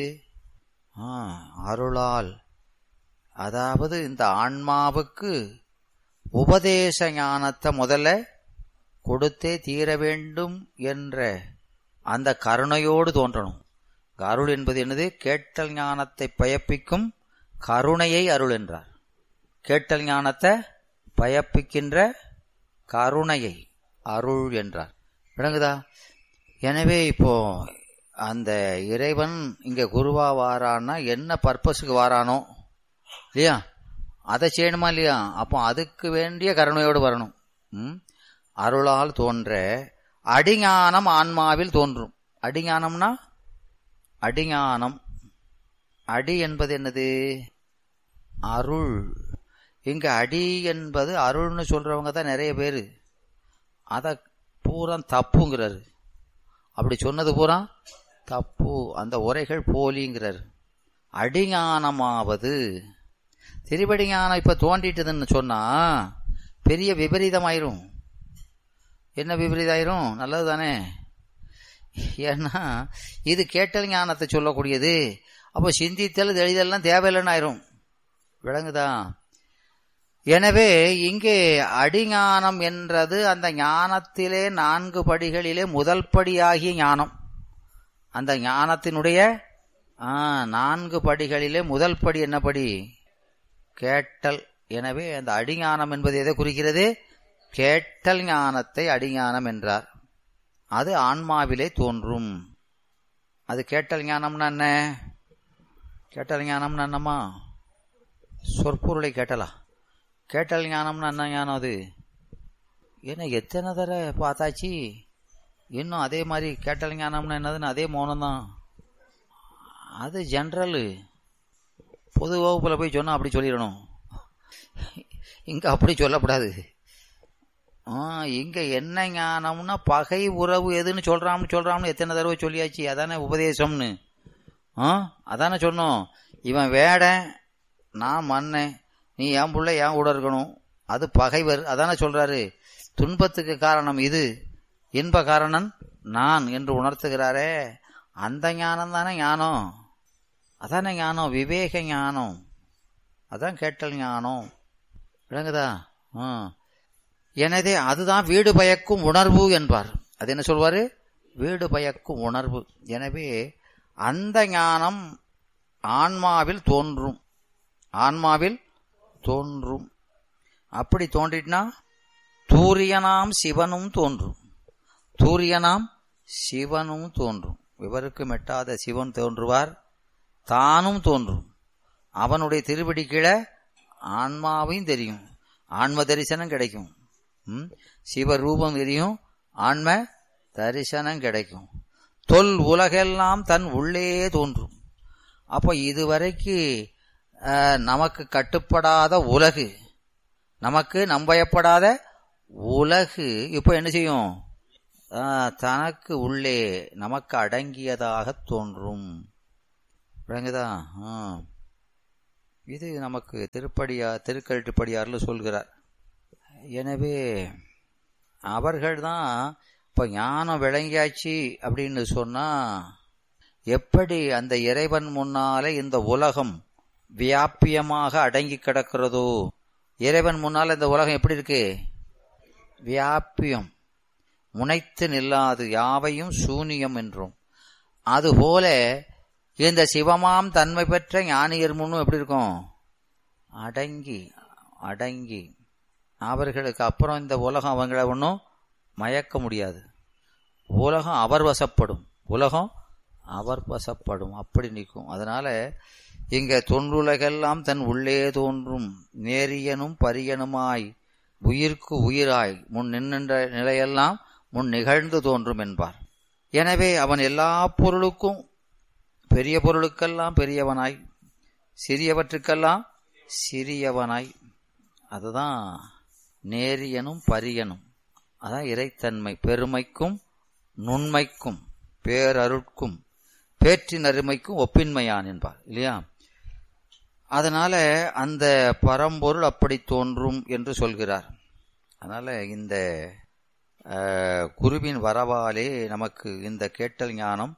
அருளால், அதாவது இந்த ஆன்மாவுக்கு உபதேச ஞானத்தை முதல்ல கொடுத்தே தீர வேண்டும் என்ற அந்த கருணையோடு தோன்றணும். அருள் என்பது என்னது? கேட்டல் ஞானத்தை பயப்பிக்கும் கருணையை அருள் என்றார். கேட்டல் ஞானத்தை பயப்பிக்கின்ற கருணையை அருள் என்றார். விளங்குதா? எனவே இப்போ அந்த இறைவன் இங்க குருவா வாரான்னா என்ன பர்பஸுக்கு வாரானோ இல்லையா, அதை செய்யணுமா இல்லையா? அப்போ அதுக்கு வேண்டிய கருணையோடு வரணும். ம் அருளால் தோன்ற அடிஞானம் ஆன்மாவில் தோன்றும். அடிஞானம்னா அடிஞானம். அடி என்பது என்னது? அருள். இங்க அடி என்பது அருள்னு சொல்றவங்க தான் நிறைய பேரு. அத பூரா தப்புங்கிறாரு. அப்படி சொன்னது பூரா தப்பு, அந்த உரைகள் போலிங்கிறார். அடிஞானமாவது திருவடி ஞானம் இப்ப தோண்டிட்டுதுன்னு சொன்னா பெரிய விபரீதமாயிரும். என்ன விபரீதமாயிரும்? நல்லது தானே. ஏன்னா இது கேட்டல் ஞானத்தை சொல்லக்கூடியது. அப்போ சிந்தித்தல் தெளிதல்லாம் தேவையில்லைன்னு ஆயிரும். விளங்குதா? எனவே இங்கே அடிஞானம் என்றது அந்த ஞானத்திலே நான்கு படிகளிலே முதல் படியாகிய ஞானம். அந்த ஞானத்தினுடைய நான்கு படிகளிலே முதல் படி என்ன படி? கேட்டல். எனவே அந்த அடிஞானம் என்பது எதை குறிக்கிறது? கேட்டல் ஞானத்தை அடிஞானம் என்றார். அது ஆன்மாவிலே தோன்றும். அது கேட்டல் ஞானம்னா என்ன? கேட்டல் ஞானம்னா என்னம்மா? சொற்பொருளை கேட்டலா? கேட்டல் ஞானம்னா என்ன ஞானம் அது? ஏன்னா எத்தனை தர பார்த்தாச்சு, இன்னும் அதே மாதிரி கேட்டல் ஞானம்னா என்னதுன்னு அதே மௌனம்தான். அது ஜென்ரலு. பொது வகுப்புல போய் சொன்னா அப்படி சொல்லிடணும். இங்க அப்படி சொல்லக்கூடாது. இங்க என்ன ஞானம்னா பகை உறவு எதுன்னு சொல்றான்னு சொல்றான்னு எத்தனை தடவை சொல்லியாச்சு. அதானே உபதேசம்னு. அதானே சொன்னோம். இவன் வேடன், நான் மன்னன், நீ என் புள்ள என் கூட இருக்கணும், அது பகைவர். அதானே சொல்றாரு. துன்பத்துக்கு காரணம் இது, இன்ப காரணம் நான் என்று உணர்த்துகிறாரே, அந்த ஞானம் தானே ஞானம். அதானே ஞானம், விவேக ஞானம். அதான் கேட்டல் ஞானம். விளங்குதா? எனவே அதுதான் வீடு பயக்கும் உணர்வு என்பார். அது என்ன சொல்வாரு? வீடு பயக்கும் உணர்வு. எனவே அந்த ஞானம் ஆன்மாவில் தோன்றும். ஆன்மாவில் தோன்றும். அப்படி தோன்றினா தூரியனாம் சிவனும் தோன்றும். தூரியனாம் சிவனும் தோன்றும். இவருக்கு மெட்டாத சிவன் தோன்றுவார், தானும் தோன்றும். அவனுடைய திருவடி கீழே ஆன்மாவையும் தெரியும், ஆன்ம தரிசனம் கிடைக்கும். சிவரூபம் தெரியும், ஆன்ம தரிசனம் கிடைக்கும். தொல் உலகெல்லாம் தன் உள்ளே தோன்றும். அப்போ இதுவரைக்கு நமக்கு கட்டுப்படாத உலகு, நமக்கு நம்பயப்படாத உலகு இப்போ என்ன செய்யும்? தனக்கு உள்ளே நமக்கு அடங்கியதாக தோன்றும். விளங்குதா? இது நமக்கு திருப்படியா திருக்கழுட்டுப்படியார்ல சொல்கிறார். எனவே அவர்கள்தான் இப்ப ஞானம் விளங்கியாச்சு அப்படின்னு சொன்னா, எப்படி அந்த இறைவன் முன்னாலே இந்த உலகம் வியாபியமாக அடங்கி கிடக்கிறதோ, இறைவன் முன்னால இந்த உலகம் எப்படி இருக்கு? வியாபியம், முனைத்து நில்லாது, யாவையும் சூனியம் என்றும். அதுபோல இந்த சிவமாம் தன்மை பெற்ற ஞானியர் முன்னும் எப்படி இருக்கும்? அடங்கி அடங்கி. அவர்களுக்கு அப்புறம் இந்த உலகம் அவங்கள ஒன்றும் மயக்க முடியாது. உலகம் அவர் வசப்படும், உலகம் அவர் வசப்படும், அப்படி நிற்கும். அதனால இங்க தொன்றுலகெல்லாம் தன் உள்ளே தோன்றும் நேரியனும் பரியனுமாய் உயிர்க்கு உயிராய் முன் நின்ற நிலையெல்லாம் முன் நிகழ்ந்து தோன்றும் என்பார். எனவே அவன் எல்லா பொருளுக்கும், பெரிய பொருளுக்கெல்லாம் பெரியவனாய், சிறியவற்றுக்கெல்லாம் சிறியவனாய், அதுதான் நேரியனும் பரியனும். அதான் இறைத்தன்மை. பெருமைக்கும் நுண்மைக்கும் பேரருட்கும் பேற்றின் அருமைக்கும் ஒப்பின்மையான் என்பார் இல்லையா? அதனால அந்த பரம்பொருள் அப்படி தோன்றும் என்று சொல்கிறார். அதனால இந்த குருவின் வரவாலே நமக்கு இந்த கேட்டல் ஞானம்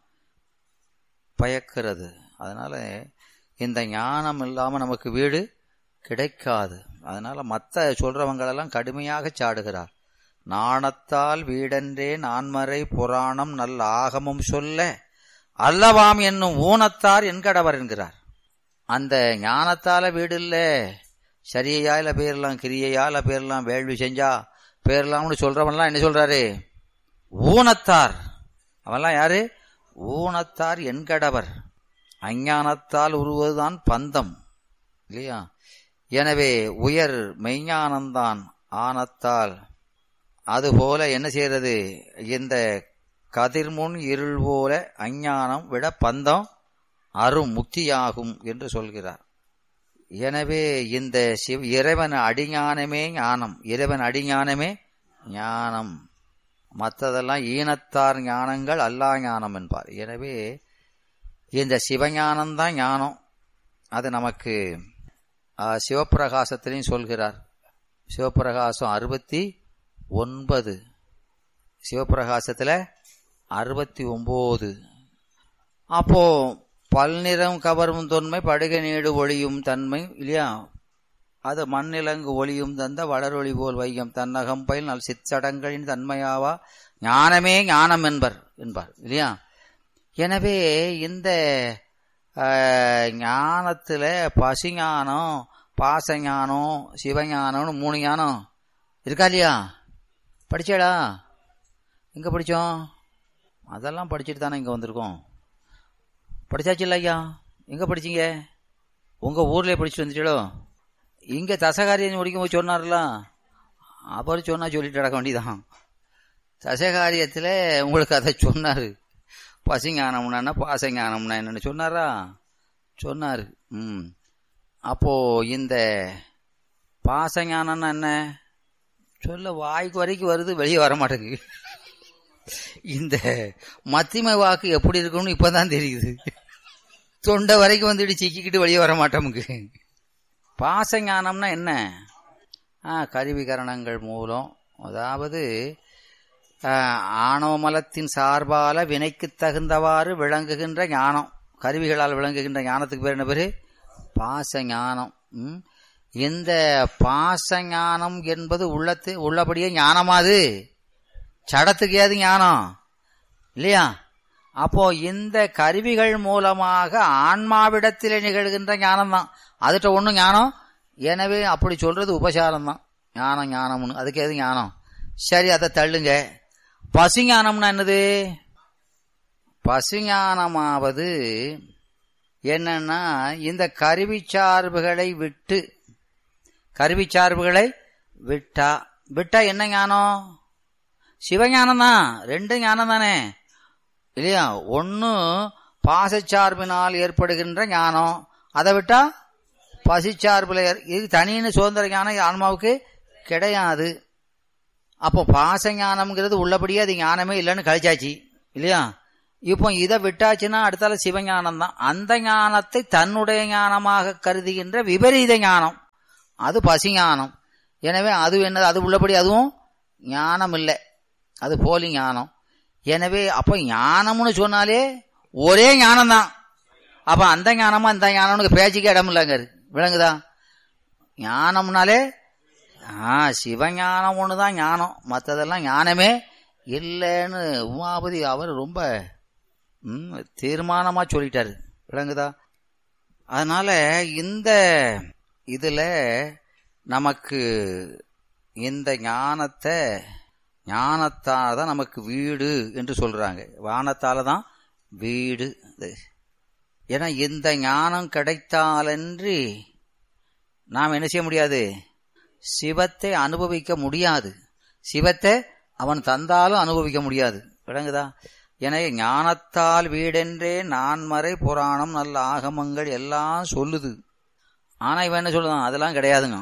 பயக்கிறது. அதனால இந்த ஞானம் இல்லாம நமக்கு வீடு கிடைக்காது. அதனால மற்ற சொல்றவங்களெல்லாம் கடுமையாக சாடுகிறார். நாணத்தால் வீடென்றே நான்மறை புராணம் நல்ல ஆகமும் சொல்ல அல்லவாம் என்னும் ஊனத்தார் என்கடவர் என்கிறார். அந்த ஞானத்தால வீடு இல்ல, சரியால பேர்லாம், கிரியையால பேர்லாம், வேள்வி செஞ்சா பேர்லாம்னு சொல்றவன்லாம் என்ன சொல்றாரு? ஊனத்தார். அவன்லாம் யாரு? ஊனத்தார் என்கடவர். அஞ்ஞானத்தால் உருவதுதான் பந்தம் இல்லையா? எனவே உயர் மெய்ஞானம்தான் ஆனத்தால். அதுபோல என்ன செய்யறது? இந்த கதிர்முன் இருள் போல அஞ்ஞானம் விட பந்தம் அரும் முக்தியாகும் என்று சொல்கிறார். எனவே இந்த சிவ இறைவன் அடிஞானமே ஞானம், இறைவன் அடிஞானமே ஞானம், மற்றதெல்லாம் ஈனத்தார் ஞானங்கள் அல்லா ஞானம் என்பார். எனவே இந்த சிவஞானம்தான் ஞானம். அது நமக்கு சிவப்பிரகாசத்திலையும் சொல்கிறார். சிவப்பிரகாசம் அறுபத்தி ஒன்பது, சிவப்பிரகாசத்துல அறுபத்தி ஒன்பது. அப்போ பல்நிறம் கவரும் தொன்மை படுகை நீடு ஒளியும் தன்மை இல்லையா? அது மண்ணிலங்கு ஒளியும் தந்த வளரொளி போல் வையம் தன்னகம் பயில் நல் சிற்சடங்களின் தன்மையாவா ஞானமே ஞானம் என்பர் என்பார் இல்லையா? எனவே இந்த ஞானத்துல பசிஞானம், பாசஞானம், சிவஞானம்னு மூணு ஞானம் இருக்கா இல்லையா? படிச்சேடா? எங்க படிச்சோம்? அதெல்லாம் படிச்சுட்டு தானே இங்க வந்திருக்கோம். படிச்சாச்சு இல்ல ஐயா? எங்க படிச்சீங்க? உங்க ஊர்ல படிச்சுட்டு வந்துட்டோ? இங்க தசகாரியம் முடிக்கும் போது சொன்னார்ல, அவர் சொன்னா சொல்லிட்டு நடக்க வேண்டியதான். தசகாரியத்துல உங்களுக்கு அதை சொன்னாரு. பசிஞானம்னா என்ன, பாசஞானம்னா என்னன்னு சொன்னாரா? சொன்னாரு. ம் அப்போ இந்த பாசஞானம்னா என்ன சொல்ல வாய்க்கு வரைக்கும் வருது, வெளியே வர மாட்டேங்குது. இந்த மத்திமை வாக்கு எப்படி இருக்குன்னு இப்பதான் தெரியுது. தொண்டை வரைக்கும் வந்துட்டு சிக்கிக்கிட்டு வெளியே வர மாட்டோமுக்கு. பாசஞானம்னா என்ன? ஆஹ் கருவிகரணங்கள் மூலம், அதாவது ஆணவ மலத்தின் சார்பால வினைக்கு தகுந்தவாறு விளங்குகின்ற ஞானம், கருவிகளால் விளங்குகின்ற ஞானத்துக்கு பேர் என்ன பேரு? பாசஞானம். இந்த பாசஞானம் என்பது உள்ளத்து உள்ளபடியே ஞானமாது, சடத்துக்கு ஏது ஞானம் இல்லையா? அப்போ இந்த கருவிகள் மூலமாக ஆன்மாவிடத்திலே நிகழ்கின்ற ஞானம் தான், அதுட்ட ஒண்ணும் ஞானம். எனவே அப்படி சொல்றது உபசாரம் தான். ஞானம் ஞானம்னு அதுக்கு எது ஞானம்? சரி, அதை தள்ளுங்க. பசுஞானம்னா என்னது? பசுஞானமாவது என்னன்னா இந்த கருவி சார்புகளை விட்டு, கருவி சார்புகளை விட்டா விட்டா என்ன ஞானம்? சிவஞானம் தான். ரெண்டு ஞானம் தானே இல்லையா? ஒன்னு பாசச்சார்பினால் ஏற்படுகின்ற ஞானம், அதை விட்டா பசிச்சார்புல. இது தனின்னு சுதந்திர ஞானம் ஆன்மாவுக்கு கிடையாது. அப்போ பாச ஞானம்ங்கிறது உள்ளபடியே அது ஞானமே இல்லைன்னு கழிச்சாச்சு இல்லையா? இப்போ இதை விட்டாச்சுன்னா அடுத்தால சிவஞானம் தான். அந்த ஞானத்தை தன்னுடைய ஞானமாக கருதுகின்ற விபரீத ஞானம், அது பசிஞானம். எனவே அது என்ன, அது உள்ளபடி அதுவும் ஞானம் இல்லை, அது போலி ஞானம். எனவே அப்ப ஞானம்னு சொன்னாலே ஒரே ஞானம் தான். அப்ப அந்த ஞானமா இந்த ஞானம்னு பேச்சுக்கு இடம் இல்லைங்க, விளங்குதா? ஞானம்னாலே ஆஹ் சிவஞானம் ஒண்ணுதான் ஞானம், மற்றதெல்லாம் ஞானமே இல்லைன்னு உமாபதி அவர் ரொம்ப உம் தீர்மானமா சொல்லிட்டாரு, விளங்குதா? அதனால இந்த இதுல நமக்கு இந்த ஞானத்தை ஞானத்தால தான் நமக்கு வீடு என்று சொல்றாங்க. வானத்தால தான் வீடு. ஏன்னா இந்த ஞானம் கிடைத்தாலன்றி நாம் என்ன செய்ய முடியாது, சிவத்தை அனுபவிக்க முடியாது. சிவத்தை அவன் தந்தாலும் அனுபவிக்க முடியாது, விளங்குதா? எனவே ஞானத்தால் வீடென்றே நான்மறை புராணம் நல்ல ஆகமங்கள் எல்லாம் சொல்லுது. ஆனா இவன் என்ன சொல்லுதான், அதெல்லாம் கிடையாதுங்க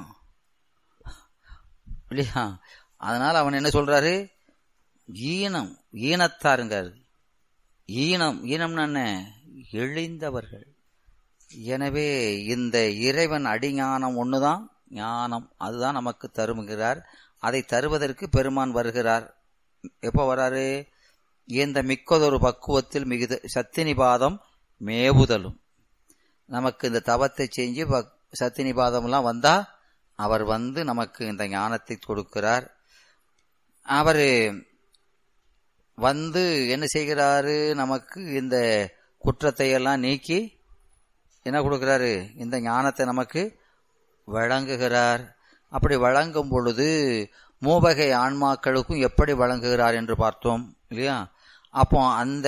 இல்லையா? அதனால அவன் என்ன சொல்றாரு, ஈனம் ஈனத்தாருங்காரு. ஈனம் ஈனம்னு என்ன, எழிந்தவர்கள். எனவே இந்த இறைவன் அடிஞானம் ஒண்ணுதான் ஞானம், அதுதான் நமக்கு தருகிறார். அதை தருவதற்கு பெருமான் வருகிறார். எப்போ வராரு, இந்த மிக்கதொரு பக்குவத்தில் மிகுத சத்தினிபாதம் மேவுதலும். நமக்கு இந்த தவத்தை செஞ்சு சத்தினிபாதம் எல்லாம் வந்தா அவர் வந்து நமக்கு இந்த ஞானத்தை கொடுக்கிறார். அவர் வந்து என்ன செய்கிறாரு, நமக்கு இந்த குற்றத்தை எல்லாம் நீக்கி என்ன கொடுக்கிறாரு, இந்த ஞானத்தை நமக்கு வழங்குகிறார். அப்படி வழங்கும் பொழுது மூவகை ஆன்மாக்களுக்கும் எப்படி வழங்குகிறார் என்று பார்த்தோம் இல்லையா? அப்போ அந்த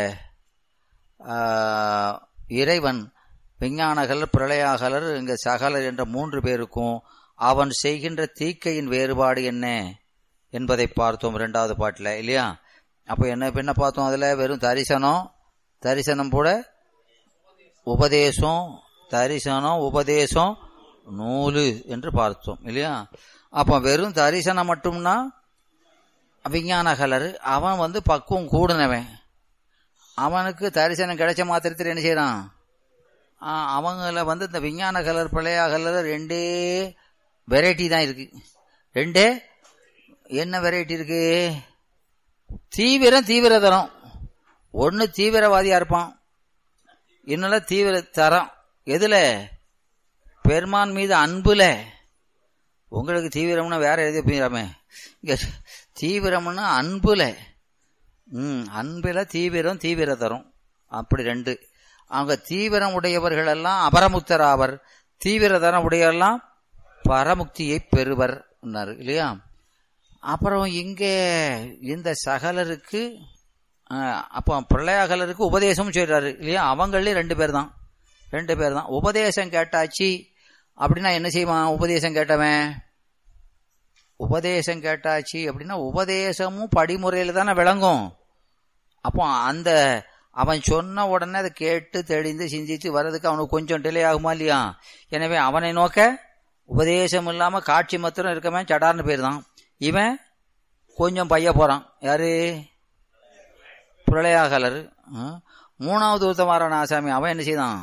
இறைவன் விஞ்ஞானகலர் பிரளயாகலர் இங்க சகலர் என்ற மூன்று பேருக்கும் அவன் செய்கின்ற தீக்கையின் வேறுபாடு என்ன என்பதை பார்த்தோம் இரண்டாவது பாட்டில் இல்லையா? அப்போ என்ன என்ன பார்த்தோம், அதுல வெறும் தரிசனம் தரிசனம் கூட உபதேசம், தரிசனம் உபதேசம் நூலு என்று பார்த்தோம் இல்லையா? அப்ப வெறும் தரிசனம் மட்டும்னா விஞ்ஞானகலர் அவன் வந்து பக்குவம் கூடுனவன், அவனுக்கு தரிசனம் கிடைச்ச மாத்திரத்தில் என்ன செய்யறான், அவங்கள வந்து இந்த விஞ்ஞானகலர் பிரளயாகலர் ரெண்டே வெரைட்டி தான் இருக்கு. ரெண்டே என்ன வெரைட்டி இருக்கு, தீவிரம் தீவிரதரம். ஒன்னு தீவிரவாதியா இருப்பான், இன்னொரு தீவிர தரம். எதுல, பெருமான் மீது அன்புல. உங்களுக்கு தீவிரம்னா வேற எழுதி போயிடாமே, இங்க தீவிரம்னா அன்புல. உம் அன்புல தீவிரம் தீவிர தரும், அப்படி ரெண்டு. அவங்க தீவிரம் உடையவர்கள் எல்லாம் அபரமுக்தர் ஆவர், தீவிர தரம் உடையவெல்லாம் பரமுக்தியை பெறுவர் இல்லையா? அப்புறம் இங்க இந்த சகலருக்கு அப்போ பிரளயாகலருக்கு உபதேசம் சொல்றாரு இல்லையா? அவங்களே ரெண்டு பேர் தான் ரெண்டு பேர் தான் உபதேசம் கேட்டாச்சு அப்படின்னா என்ன செய்வான், உபதேசம் கேட்டவன் உபதேசம் கேட்டாச்சு அப்படின்னா உபதேசமும் படிமுறையில தானே விளங்கும். அப்போ அந்த அவன் சொன்ன உடனே அதை கேட்டு தெளிந்து சிந்திச்சு வர்றதுக்கு அவனுக்கு கொஞ்சம் டிலே ஆகுமா இல்லையா? எனவே அவனை நோக்க உபதேசம் இல்லாம காட்சி மாத்திரம் இருக்கவன் சடார்னு பேர் தான். இவன் கொஞ்சம் பைய போறான், யாரு, பிரளயாகலர். மூணாவது உத்தமாரான ஆசாமி அவன் என்ன செய்தான்,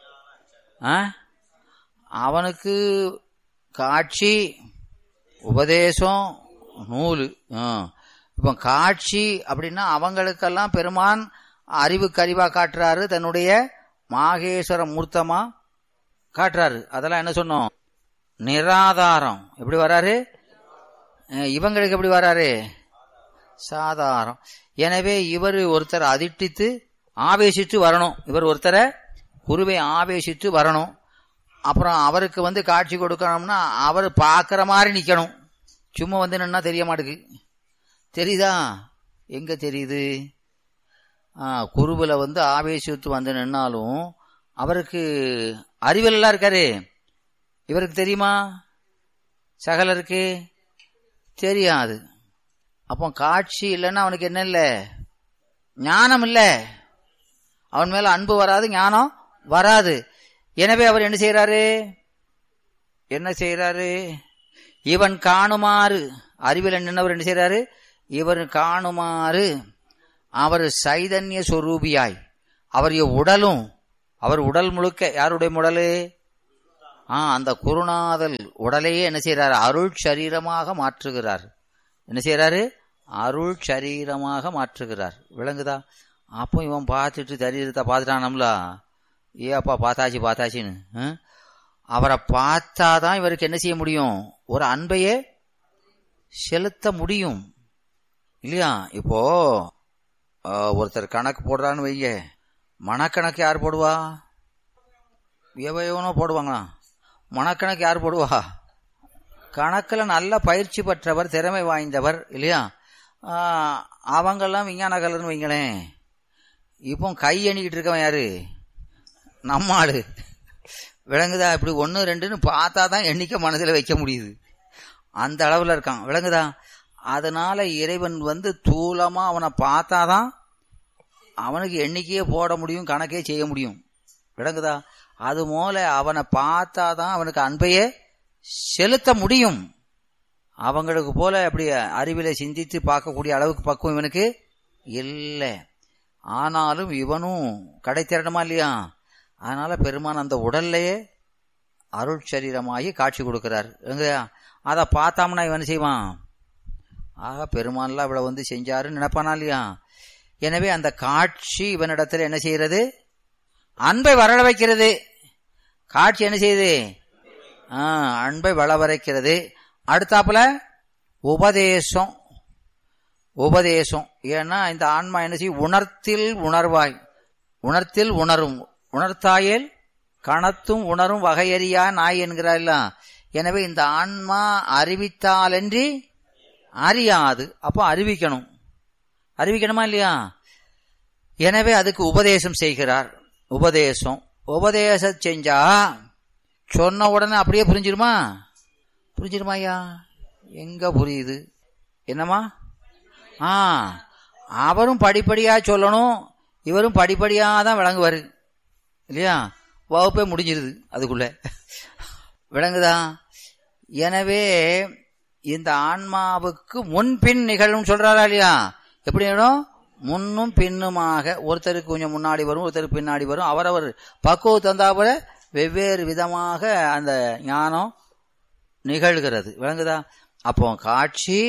அவனுக்கு காட்சி உபதேசம் நூலு. இப்ப காட்சி அப்படின்னா அவங்களுக்கெல்லாம் பெருமான் அறிவுக்கு அறிவா காட்டுறாரு, தன்னுடைய மாகேஸ்வர மூர்த்தமா காட்டுறாரு. அதெல்லாம் என்ன சொன்னோம், நிராதாரம். எப்படி வராரு, இவங்களுக்கு எப்படி வராரு, சாதாரம். எனவே இவர் ஒருத்தர் அதிர்ஷ்டித்து ஆவேசித்து வரணும், இவர் ஒருத்தரை குருவை ஆவேசித்து வரணும். அப்புறம் அவருக்கு வந்து காட்சி கொடுக்கணும்னா அவர் பார்க்கிற மாதிரி நிக்கணும், சும்மா வந்து நின்னா தெரிய மாட்டேங்குது. தெரியுதா, எங்க தெரியுது, குருவுல வந்து ஆவேசித்து வந்து நின்னாலும் அவருக்கு அறிவியல் எல்லாம் இருக்காரு, இவருக்கு தெரியுமா, சகலருக்கு தெரியாது. அப்போ காட்சி இல்லைன்னா அவனுக்கு என்ன இல்லை, ஞானம் இல்லை, அவன் மேல அன்பு வராது, ஞானம் வராது. எனவே அவர் என்ன செய்யறாரு என்ன செய்யறாரு இவன் காணுமாறு அறிவில் நின்றவர் என்ன செய்யறாரு? இவர் காணுமாறு அவர் சைதன்ய சொரூபியாய் அவருடைய உடலும், அவர் உடல் முழுக்க யாருடைய உடலு? ஆ அந்த குருநாதல் உடலையே என்ன செய்யறாரு? அருள் சரீரமாக மாற்றுகிறார். என்ன செய்யறாரு? அருள் சரீரமாக மாற்றுகிறார். விளங்குதா? அப்போ இவன் பார்த்துட்டு சரீரத்தை பார்த்துட்டானம்ல, ஏ அப்பா பார்த்தாச்சு பார்த்தாச்சின்னு அவரை பார்த்தாதான் இவருக்கு என்ன செய்ய முடியும்? ஒரு அன்பையே செலுத்த முடியும் இல்லையா? இப்போ ஒருத்தர் கணக்கு போடுறான்னு வைங்க, மனக்கணக்கு யார் போடுவா? எவனோ போடுவாங்களா? மனக்கணக்கு யார் போடுவா? கணக்கில் நல்ல பயிற்சி பெற்றவர், திறமை வாய்ந்தவர் இல்லையா? அவங்கெல்லாம் விஞ்ஞான கலர்னு வைங்களேன். இப்போ கை எண்ணிக்கிட்டு இருக்கவன் யாரு? நம்ம ஆளு. விளங்குதா? இப்படி ஒன்று ரெண்டுன்னு பார்த்தா தான் எண்ணிக்கை மனதில் வைக்க முடியுது. அந்த அளவில் இருக்கான். விளங்குதா? அதனால இறைவன் வந்து தூளமா அவனை பார்த்தாதான் அவனுக்கு எண்ணிக்கையே போட முடியும், கணக்கே செய்ய முடியும். விளங்குதா? அது போல அவனை பார்த்தாதான் அவனுக்கு அன்பையே செலுத்த முடியும். அவங்களுக்கு போல அப்படி அறிவில சிந்தித்து பார்க்கக்கூடிய அளவுக்கு பக்குவம் இவனுக்கு இல்லை. ஆனாலும் இவனும் கடை திரணுமா இல்லையா? அதனால பெருமான் அந்த உடல்லையே அருள் சரீரமாகி காட்சி கொடுக்கிறார். அதை பார்த்தாம்னா இவன் செய்வான், ஆக பெருமான்லாம் இவ்வளவு வந்து செஞ்சாருன்னு நினைப்பானா இல்லையா? எனவே அந்த காட்சி இவனிடத்துல என்ன செய்யறது? அன்பை வரல வைக்கிறது. காட்சி என்ன செய்யுது? ஆஹ் அன்பை வளவரைக்கிறது. அடுத்தாப்புல உபதேசம். உபதேசம் ஏன்னா இந்த ஆன்மா என்ன செய்யும்? உணர்த்தில் உணர்வாய், உணர்த்தில் உணரும், உணர்த்தாயேல் கணத்தும் உணரும் வகையறியா நாய் என்கிறார். எனவே இந்த ஆன்மா அறிவித்தாலன்றி அறியாது. அப்போ அறிவிக்கணும். அறிவிக்கணுமா இல்லையா? எனவே அதுக்கு உபதேசம் செய்கிறார். உபதேசம் உபதேசம் செஞ்சா சொன்ன உடனே அப்படியே புரிஞ்சிருமா? புரிஞ்சிருமா ஐயா? எங்க புரியுது? என்னமா? ஆ அவரும் படிப்படியா சொல்லணும், இவரும் படிப்படியா தான் விளங்குவாரு இல்லையா? வகுப்பே முடிஞ்சிருது அதுக்குள்ள. விளங்குதா? எனவே இந்த ஆன்மாவுக்கு முன்பின் நிகழும் சொல்றாரா இல்லையா? எப்படி வேணும்? முன்னும் பின்னுமாக. ஒருத்தருக்கு கொஞ்சம் முன்னாடி வரும், ஒருத்தருக்கு பின்னாடி வரும். அவரவர் பக்குவம் தந்தாப்புல வெவ்வேறு விதமாக அந்த ஞானம் நிகழ்கிறது. விளங்குதா? அப்போ காட்சி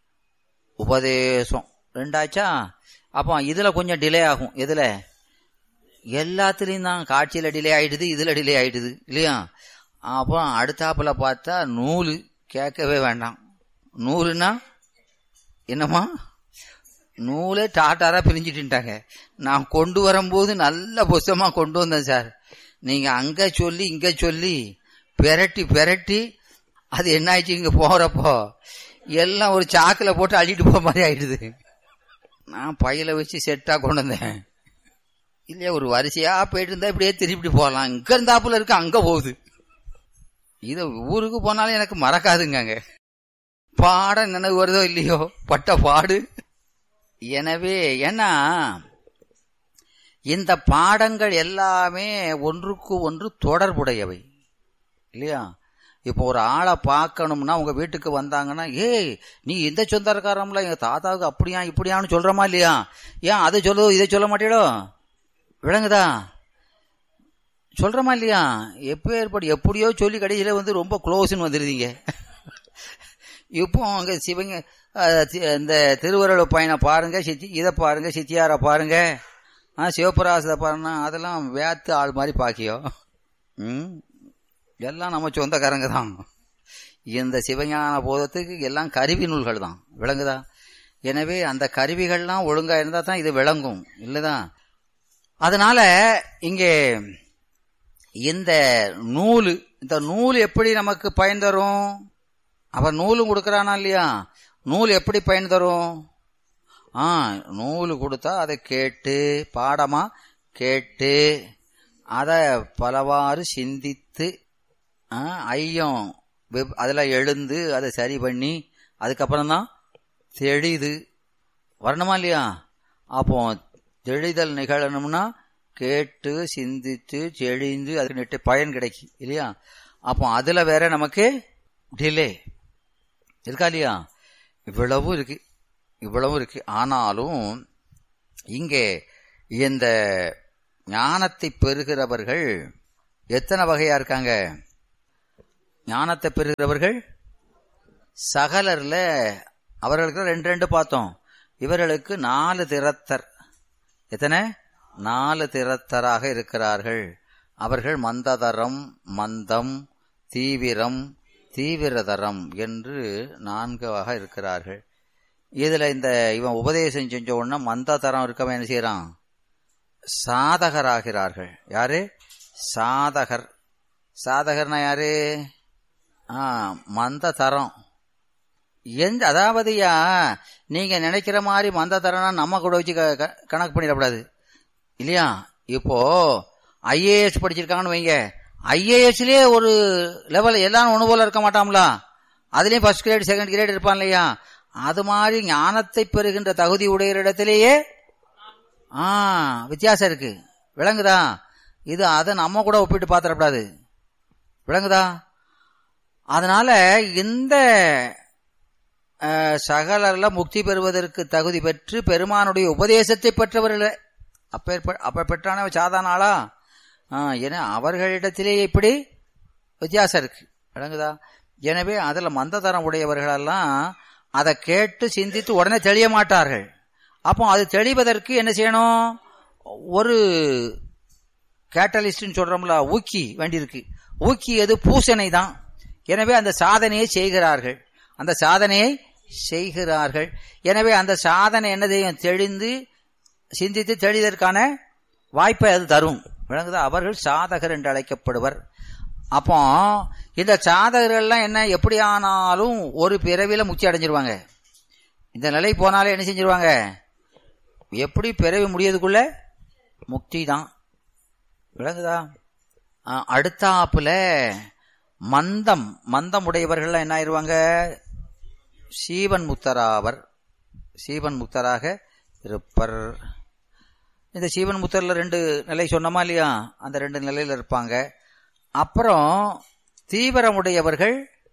உபதேசம் ரெண்டாச்சா. அப்போ இதுல கொஞ்சம் டிலே ஆகும். எதுல? எல்லாத்துலயும் தான். காட்சியில டிலே ஆயிடுது, இதுல டிலே ஆயிடுது இல்லையா? அப்போ அடுத்தாப்புல பார்த்தா நூலு கேட்கவே வேண்டாம். நூலுன்னா என்னமா? நூலே டாட்டாரா பிரிஞ்சுட்டுட்டாங்க. நான் கொண்டு வரும்போது நல்ல புஸ்தமா கொண்டு வந்தேன் சார். நீங்க அங்க சொல்லி இங்க சொல்லி பெரட்டி பெரட்டி அது என்ன ஆயிடுச்சு? இங்க போறப்போ எல்லாம் ஒரு சாக்குல போட்டு அள்ளிட்டு போற மாதிரி ஆயிடுது. நான் பையில வச்சு செட்டா கொண்டு வந்தேன் இல்லையா? ஒரு வரிசையா போயிட்டு இருந்தா இப்படியே திருப்பி போகலாம். இங்க இருந்தாப்புல இருக்கு, அங்க போகுது. இத ஊருக்கு போனாலும் எனக்கு மறக்காதுங்க. பாட நினைவு வருதோ இல்லையோ, பட்ட பாடு. எனவே ஏன்னா இந்த பாடங்கள் எல்லாமே ஒன்றுக்கு ஒன்று தொடர்புடையவை இல்லையா? இப்போ ஒரு ஆளை பார்க்கணும்னா உங்க வீட்டுக்கு வந்தாங்கன்னா, ஏய் நீ இந்த சொந்தக்காரம்ல எங்க தாத்தாவுக்கு அப்படியா இப்படியான்னு சொல்றமா இல்லையா? ஏன் அதை சொல்லு இதை சொல்ல மாட்டீடோ? விளங்குதா? சொல்றமா இல்லையா? எப்ப ஏற்படு எப்படியோ சொல்லி கடைசியில வந்து ரொம்ப க்ளோஸ்ன்னு வந்துருதீங்க. இப்போ அங்க சிவங்க இந்த திருவருள் பையனை பாருங்க, சித்தி இதை பாருங்க, சித்தியார பாருங்க, ஆஹ் சிவபிராசத்தை பாருங்க, அதெல்லாம் வேத்து ஆள் மாதிரி பாக்கியோ. ம் எல்லாம் நம்ம சொந்தக்காரங்க தான். இந்த சிவஞான போதத்துக்கு எல்லாம் கருவி நூல்கள் தான். விளங்குதா? எனவே அந்த கருவிகள்லாம் ஒழுங்கா இருந்தா தான் இது விளங்கும் இல்லதான்? அதனால இங்கே இந்த நூலு, இந்த நூல் எப்படி நமக்கு பயன் தரும்? அவன் நூலும் கொடுக்கறானா இல்லையா? நூல் எப்படி பயன் தரும்? ஆ நூல் கொடுத்தா அதை கேட்டு பாடமா கேட்டு அதை பலவாறு சிந்தித்து ஐயம் அதுல எழுந்து அதை சரி பண்ணி அதுக்கப்புறம் தான் தெளிது வரணுமா இல்லையா? அப்போ தெளிதல் நிகழணும்னா கேட்டு சிந்தித்து தெளிந்து அதுக்கு நெட்டு பயன் கிடைக்கும் இல்லையா? அப்போ அதுல வேற நமக்கு டிலே இருக்கா இல்லையா? இவ்வளவு இருக்கு, இவ்வளவு இருக்கு. ஆனாலும் இங்கே இந்த ஞானத்தை பெறுகிறவர்கள் எத்தனை வகையா இருக்காங்க? ஞானத்தை பெறுகிறவர்கள் சகலர்ல அவர்களுக்கு ரெண்டு ரெண்டு பார்த்தோம். இவர்களுக்கு நாலு திறத்தர். எத்தனை? நாலு திறத்தராக இருக்கிறார்கள். அவர்கள் மந்ததரம், மந்தம், தீவிரம், தீவிரதரம் என்று நான்காக இருக்கிறார்கள். இதுல இந்த இவன் உபதேசம் செஞ்ச உடனே மந்ததரம் இருக்கவன் என்ன செய்யறான்? சாதகராகிறார்கள். யாரு? சாதகர். சாதகர்னா யாரு? ஆ மந்ததரம். எந்த அதாவது யா நீங்க நினைக்கிற மாதிரி மந்ததரம்னா நம்ம கூட வச்சு கணக்கு பண்ணிடக்கூடாது இல்லையா? இப்போ ஐஏஎஸ் படிச்சிருக்காங்கன்னு வைங்க, ஐஏஎஸ்லயே ஒரு லெவல் எல்லாரும் ஒண்ணு போல இருக்க மாட்டாங்களா? அதுலயும் ஃபர்ஸ்ட் கிரேட் செகண்ட் கிரேட் இருப்பான் இல்லையா? அது மாதிரி ஞானத்தை பெறுகின்ற தகுதி உடைய இடத்திலேயே ஆ வித்தியாசம் இருக்கு. விளங்குதா? இது அதை நம்ம கூட ஒப்பிட்டு பாத்திரப்படாது. விளங்குதா? அதனால இந்த சகலர்ல முக்தி பெறுவதற்கு தகுதி பெற்று பெருமானுடைய உபதேசத்தை பெற்றவர்கள் அப்ப அப்ப பெற்றான சாதாரண ஆளா? ஏன்னா அவர்களிடத்திலேயே இப்படி வித்தியாசம் இருக்கு. விளங்குதா? எனவே அதுல மந்ததரம் உடையவர்களெல்லாம் அதை கேட்டு சிந்தித்து உடனே தெளிய மாட்டார்கள். அப்போ அது தெளிவதற்கு என்ன செய்யணும்? ஒரு கேட்டலிஸ்ட் சொல்றோம்ல, ஊக்கி வேண்டியிருக்கு. ஊக்கி எது? பூசனை தான். எனவே அந்த சாதனையை செய்கிறார்கள். அந்த சாதனையை செய்கிறார்கள். எனவே அந்த சாதனை என்னதையும் தெளிந்து சிந்தித்து தெளிதற்கான வாய்ப்பை அது தரும். விளங்குதா? அவர்கள் சாதகர் என்று அழைக்கப்படுவர். அப்போ இந்த சாதகர்கள்லாம் என்ன, எப்படி ஆனாலும் ஒரு பிறவில முக்தி அடைஞ்சிருவாங்க. இந்த நிலை போனாலே என்ன செஞ்சிருவாங்க? எப்படி பிறவி முடியதுக்குள்ள முக்தி தான். விளங்குதா? அடுத்தாப்புல மந்தம் மந்தம் உடையவர்கள் என்ன ஆயிருவாங்க? சீவன் முக்தராவர். சீவன் முக்தராக இருப்பர். இந்த சீவன் முக்தர்ல ரெண்டு நிலை சொன்னமா இல்லையா? அந்த ரெண்டு நிலையில இருப்பாங்க. அப்புறம் தீவிரமுடையவர்கள்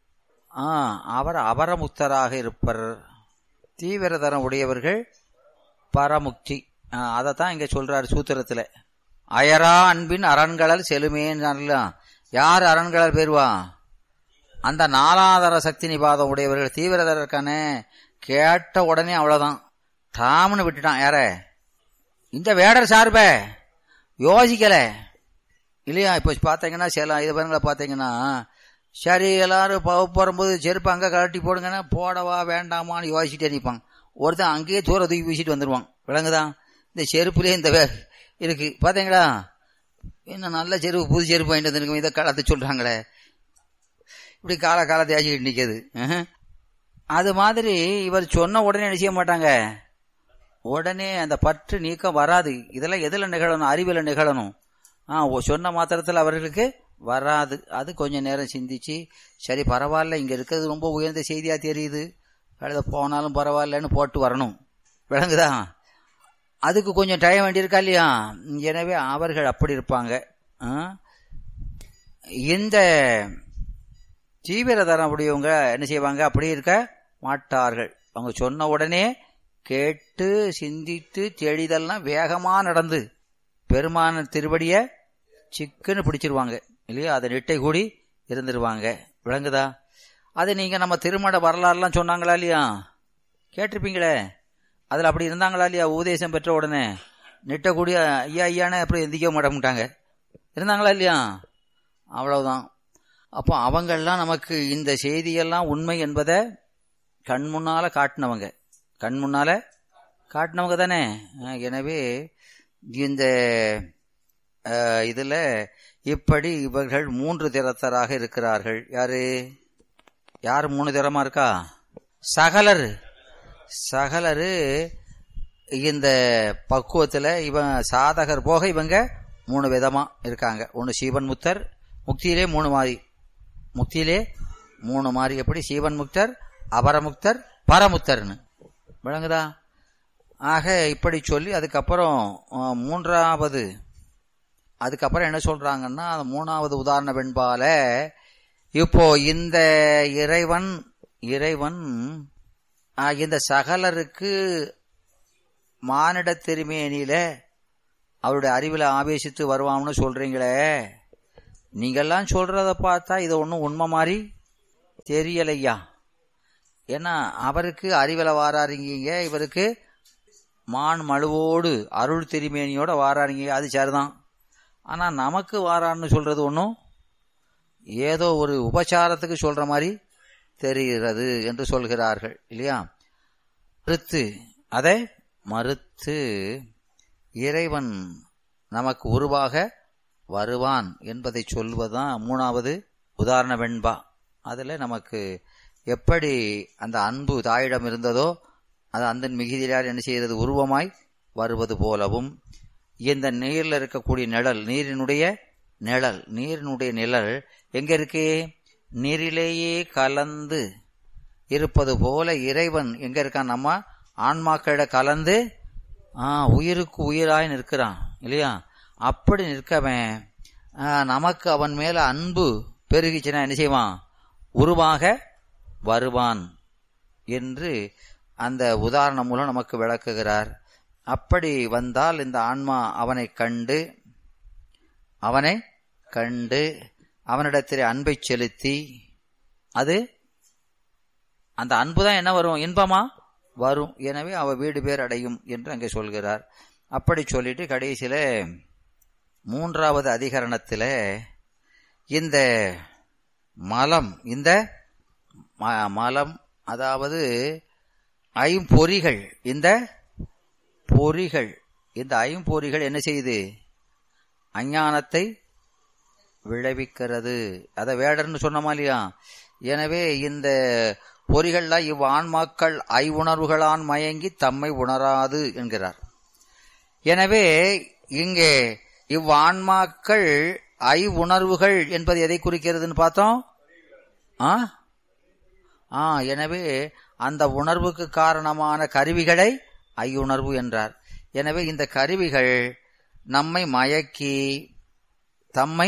அவர் அபரமுக்தராக இருப்பர். தீவிரதரம் உடையவர்கள் பரமுக்தி. அதைத்தான் இங்க சொல்றாரு சூத்திரத்துல. அயரா அன்பின் அரண்களல் செலுமேன்னு. யார் அரண்களல் பேருவா? அந்த நாலாதர சக்தி நிபாதம் உடையவர்கள். தீவிரதற்கான கேட்ட உடனே அவ்வளவுதான், தாம்னு விட்டுட்டான். யார? இந்த வேடர் சார்ப யோசிக்கல இல்லையா? இப்ப பாத்தீங்கன்னா சில இது பாருங்களா, பாத்தீங்கன்னா சரி எல்லாரும் போகும்போது செருப்பு அங்க கழட்டி போடுங்கன்னா போடவா வேண்டாமான்னு யோசிச்சுட்டே நிற்பாங்க. ஒருத்தன் அங்கேயே தூர தூக்கி வீசிட்டு வந்துருவான். விளங்குதான்? இந்த செருப்புலேயே இந்த இருக்கு பாத்தீங்களா? இன்னும் நல்ல செருப்பு, புது செருப்பு வாங்கிட்டு வந்துருக்கோம். இதை காலத்தை சொல்றாங்களே, இப்படி கால காலத்தை ஆச்சிக்கிட்டு நிற்கிறது. அது மாதிரி இவர் சொன்ன உடனே என்ன செய்ய மாட்டாங்க, உடனே அந்த பற்று நீக்கம் வராது. இதெல்லாம் எதுல நிகழணும்? அறிவில நிகழணும். ஆஹ் சொன்ன மாத்திரத்தில் அவர்களுக்கு வராது. அது கொஞ்சம் நேரம் சிந்திச்சு, சரி பரவாயில்ல, இங்க இருக்கிறது ரொம்ப உயர்ந்த செய்தியா தெரியுது, கழுத போனாலும் பரவாயில்லன்னு போட்டு வரணும். விளங்குதா? அதுக்கு கொஞ்சம் டைம் வேண்டியிருக்கா இல்லையா? எனவே அவர்கள் அப்படி இருப்பாங்க. இந்த தீவிரதரம் உடையவங்க என்ன செய்வாங்க? அப்படி இருக்க மாட்டார்கள். அவங்க சொன்ன உடனே கேட்டு சிந்தித்து தெளிதெல்லாம் வேகமா நடந்து பெருமான திருவடிய சிக்குன்னு பிடிச்சிருவாங்க இல்லையா? அதை நெட்டை கூடி இருந்துருவாங்க. விளங்குதா? அது நீங்க நம்ம திருமண வரலாறுலாம் சொன்னாங்களா இல்லையா? கேட்டிருப்பீங்களே. அதுல அப்படி இருந்தாங்களா இல்லையா? உபதேசம் பெற்ற உடனே நெட்டை கூடிய ஐயா ஐயானே அப்புறம் எந்திக்க மாட்டாங்க. இருந்தாங்களா இல்லையா? அவ்வளவுதான். அப்போ அவங்கெல்லாம் நமக்கு இந்த செய்தியெல்லாம் உண்மை என்பதை கண் முன்னால காட்டினவங்க, கண் முன்னால காட்டினவங்க தானே. எனவே இந்த இதுல இப்படி இவர்கள் மூன்று திறத்தராக இருக்கிறார்கள். யாரு யார் மூணு திறமா இருக்கா? சகலர். சகலரு இந்த பக்குவத்துல இவன் சாதகர் போக இவங்க மூணு விதமா இருக்காங்க. ஒன்னு சீவன் முக்தர், முக்தியிலே மூணு மாதிரி, முக்தியிலே மூணு மாதிரி. எப்படி? சீவன் முக்தர், அபரமுக்தர், பரமுக்தர்னு. விளங்குதா? ஆக இப்படி சொல்லி அதுக்கப்புறம் மூன்றாவது அதுக்கப்புறம் என்ன சொல்றாங்கன்னா, மூணாவது உதாரண வெண்பால இப்போ இந்த இறைவன் இறைவன் இந்த சகலருக்கு மானிட திருமேனியில அவருடைய அறிவில் ஆவேசித்து வருவான்னு சொல்றீங்களே, நீங்கெல்லாம் சொல்றத பார்த்தா இது ஒன்றும் உண்மை மாதிரி தெரியலையா? ஏன்னா அவருக்கு அறிவில் வாராருங்க, இவருக்கு மான் மழுவோடு அருள் திருமேனியோட வாராருங்க, அது சரிதான். ஆனா நமக்கு வாரான்னு சொல்றது ஒன்றும் ஏதோ ஒரு உபச்சாரத்துக்கு சொல்ற மாதிரி தெரிகிறது என்று சொல்கிறார்கள் இல்லையா? மறுத்து அதை மறுத்து இறைவன் நமக்கு உருவாக வருவான் என்பதை சொல்வதுதான் மூணாவது உதாரண வெண்பா. அதுல நமக்கு எப்படி அந்த அன்பு தாயிடம் இருந்ததோ அது அந்த மிகுதியால் என்ன செய்கிறது, உருவமாய் வருவது போலவும், இந்த நீரில் இருக்கக்கூடிய நிழல், நீரினுடைய நிழல், நீரினுடைய நிழல் எங்க இருக்கு, நீரிலேயே கலந்து இருப்பது போல இறைவன் எங்க இருக்கான், நம்ம ஆன்மாக்களிட கலந்து ஆஹ் உயிருக்கு உயிராய் நிற்கிறான் இல்லையா? அப்படி நிற்கவன் நமக்கு அவன் மேல அன்பு பெருகிச்சுன்னா என்ன செய்வான், உருவாக வருவான் என்று அந்த உதாரணம் மூலம் நமக்கு விளக்குகிறார். அப்படி வந்தால் இந்த ஆன்மா அவனை கண்டு அவனை கண்டு அவனிடத்தில் அன்பை செலுத்தி, அது அந்த அன்புதான் என்ன வரும், இன்பமா வரும். எனவே அவ வீடு பேர் அடையும் என்று அங்கே சொல்கிறார். அப்படி சொல்லிட்டு கடைசியில மூன்றாவது அதிகரணத்தில் இந்த மலம், இந்த மலம் அதாவது ஐம்பொறிகள், இந்த பொறிகள், இந்த ஐம்பொறிகள் என்ன செய்யுது, அஞ்ஞானத்தை விளைவிக்கிறது. அதை வேடர்னு சொன்னமா இல்லையா? எனவே இந்த பொறிகள்லாம் இவ் ஆன்மாக்கள் ஐ உணர்வுகளான் மயங்கி தம்மை உணராது என்கிறார். எனவே இங்கே இவ் ஆன்மாக்கள் ஐ உணர்வுகள் என்பது எதை குறிக்கிறதுன்னு பார்த்தோம். ஆ ஆ எனவே அந்த உணர்வுக்கு காரணமான கருவிகளை ஐயுணர்வு என்றார். எனவே இந்த கருவிகள் நம்மை மயக்கி தம்மை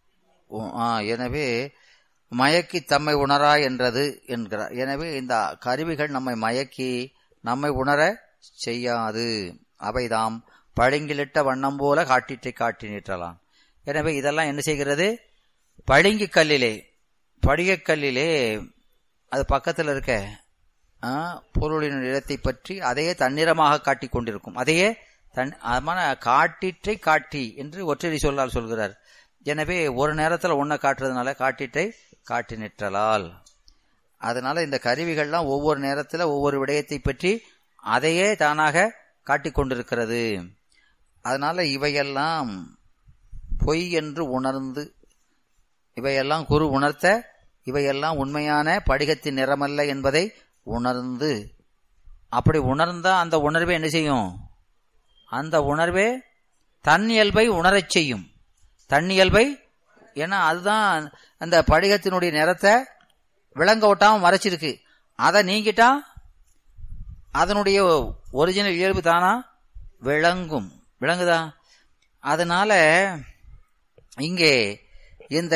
எனவே மயக்கி தம்மை உணரா என்றது என்கிறார். எனவே இந்த கருவிகள் நம்மை மயக்கி நம்மை உணர செய்யாது, அவைதாம் பளிங்கிலிட்ட வண்ணம் போல காட்டிற்றை காட்டி நிற்றலாம். எனவே இதெல்லாம் என்ன செய்கிறது, பளிங்கு கல்லிலே படிகக்கல்லிலே அது பக்கத்தில் இருக்க பொருளின் இடத்தை பற்றி அதையே தன்னிறமாக காட்டிக் கொண்டிருக்கும். அதையே தன் காட்டிற்றை காட்டி என்று ஒற்றறி சொல்லால் சொல்கிறார். எனவே ஒரு நேரத்தில் ஒன்றை காட்டுறதுனால காட்டிற்றை காட்டி நிற்றலால். அதனால இந்த கருவிகள்லாம் ஒவ்வொரு நேரத்தில் ஒவ்வொரு விடயத்தை பற்றி அதையே தானாக காட்டிக் கொண்டிருக்கிறது. அதனால இவையெல்லாம் பொய் என்று உணர்ந்து, இவையெல்லாம் குரு உணர்த்த, இவையெல்லாம் உண்மையான படிகத்தின் நிறமல்ல என்பதை உணர்ந்து, அப்படி உணர்ந்தா அந்த உணர்வை என்ன செய்யும், அந்த உணர்வே தன் இயல்பை உணரச் செய்யும். தன் இயல்பை, ஏன்னா அதுதான் அந்த படிகத்தினுடைய நிறத்தை விளங்க விட்டாம மறைச்சிருக்கு. அதை நீங்கிட்டா அதனுடைய ஒரிஜினல் இயல்பு தானா விளங்கும். விளங்குதா? அதனால இங்கே இந்த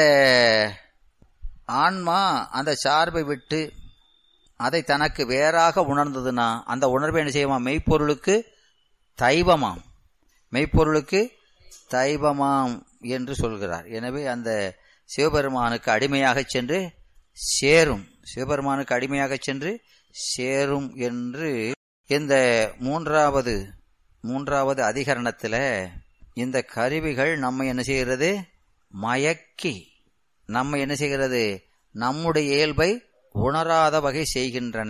ஆன்மா அந்த சார்பை விட்டு அதை தனக்கு வேறாக உணர்ந்ததுன்னா அந்த உணர்வை என்ன செய்யுமா, மெய்ப்பொருளுக்கு தைவமாம், மெய்ப்பொருளுக்கு தைவமாம் என்று சொல்கிறார். எனவே அந்த சிவபெருமானுக்கு அடிமையாக சென்று சேரும், சிவபெருமானுக்கு அடிமையாக சென்று சேரும் என்று இந்த மூன்றாவது மூன்றாவது அதிகரணத்தில் இந்த கருவிகள் நம்ம என்ன செய்கிறது, மயக்கி நம்ம என்ன செய்கிறது, நம்முடைய இயல்பை உணராத வகை செய்கின்றன.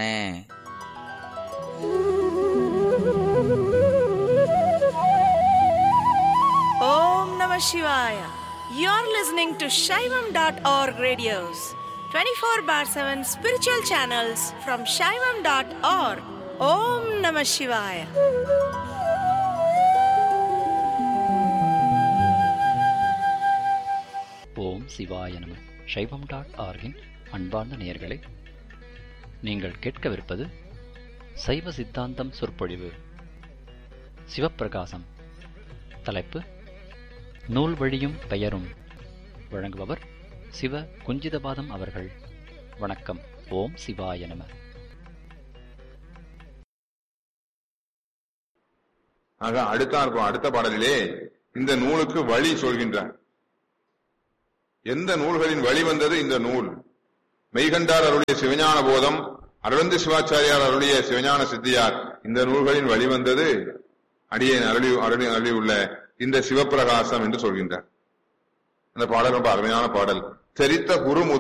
Om Namah Shivaya. You're listening to Shaivam dot org radios, twenty-four bar seven spiritual channels from Shaivam dot org. Om Namah Shivaya. ஓம் சிவாய நம. சைவம் டாட் ஆர்கின் அன்பார்ந்த நேயர்களே, நீங்கள் கேட்கவிருப்பது சைவ சித்தாந்தம் சொற்பொழிவு. சிவப்பிரகாசம். தலைப்பு நூல் வழியும் பெயரும். வழங்குபவர் சிவ குஞ்சிதபாதம் அவர்கள். வணக்கம். ஓம் சிவாய நம. ஆக அடுத்த அடுத்த பாடலிலே இந்த நூலுக்கு வழி சொல்கின்றார். எந்த நூல்களின் வழி வந்தது இந்த நூல்? மெய்கண்டார் அருளிய சிவஞான போதம், அரவிந்த சிவாச்சாரியார் அருளிய சிவஞான சித்தியார், இந்த நூல்களின் வழி வந்தது அடியேன் அருளி அருளி அருளி உள்ள இந்த சிவப்பிரகாசம் என்று சொல்கின்றார். அந்த பாடல் ரொம்ப அருமையான பாடல். தெரித்த குரு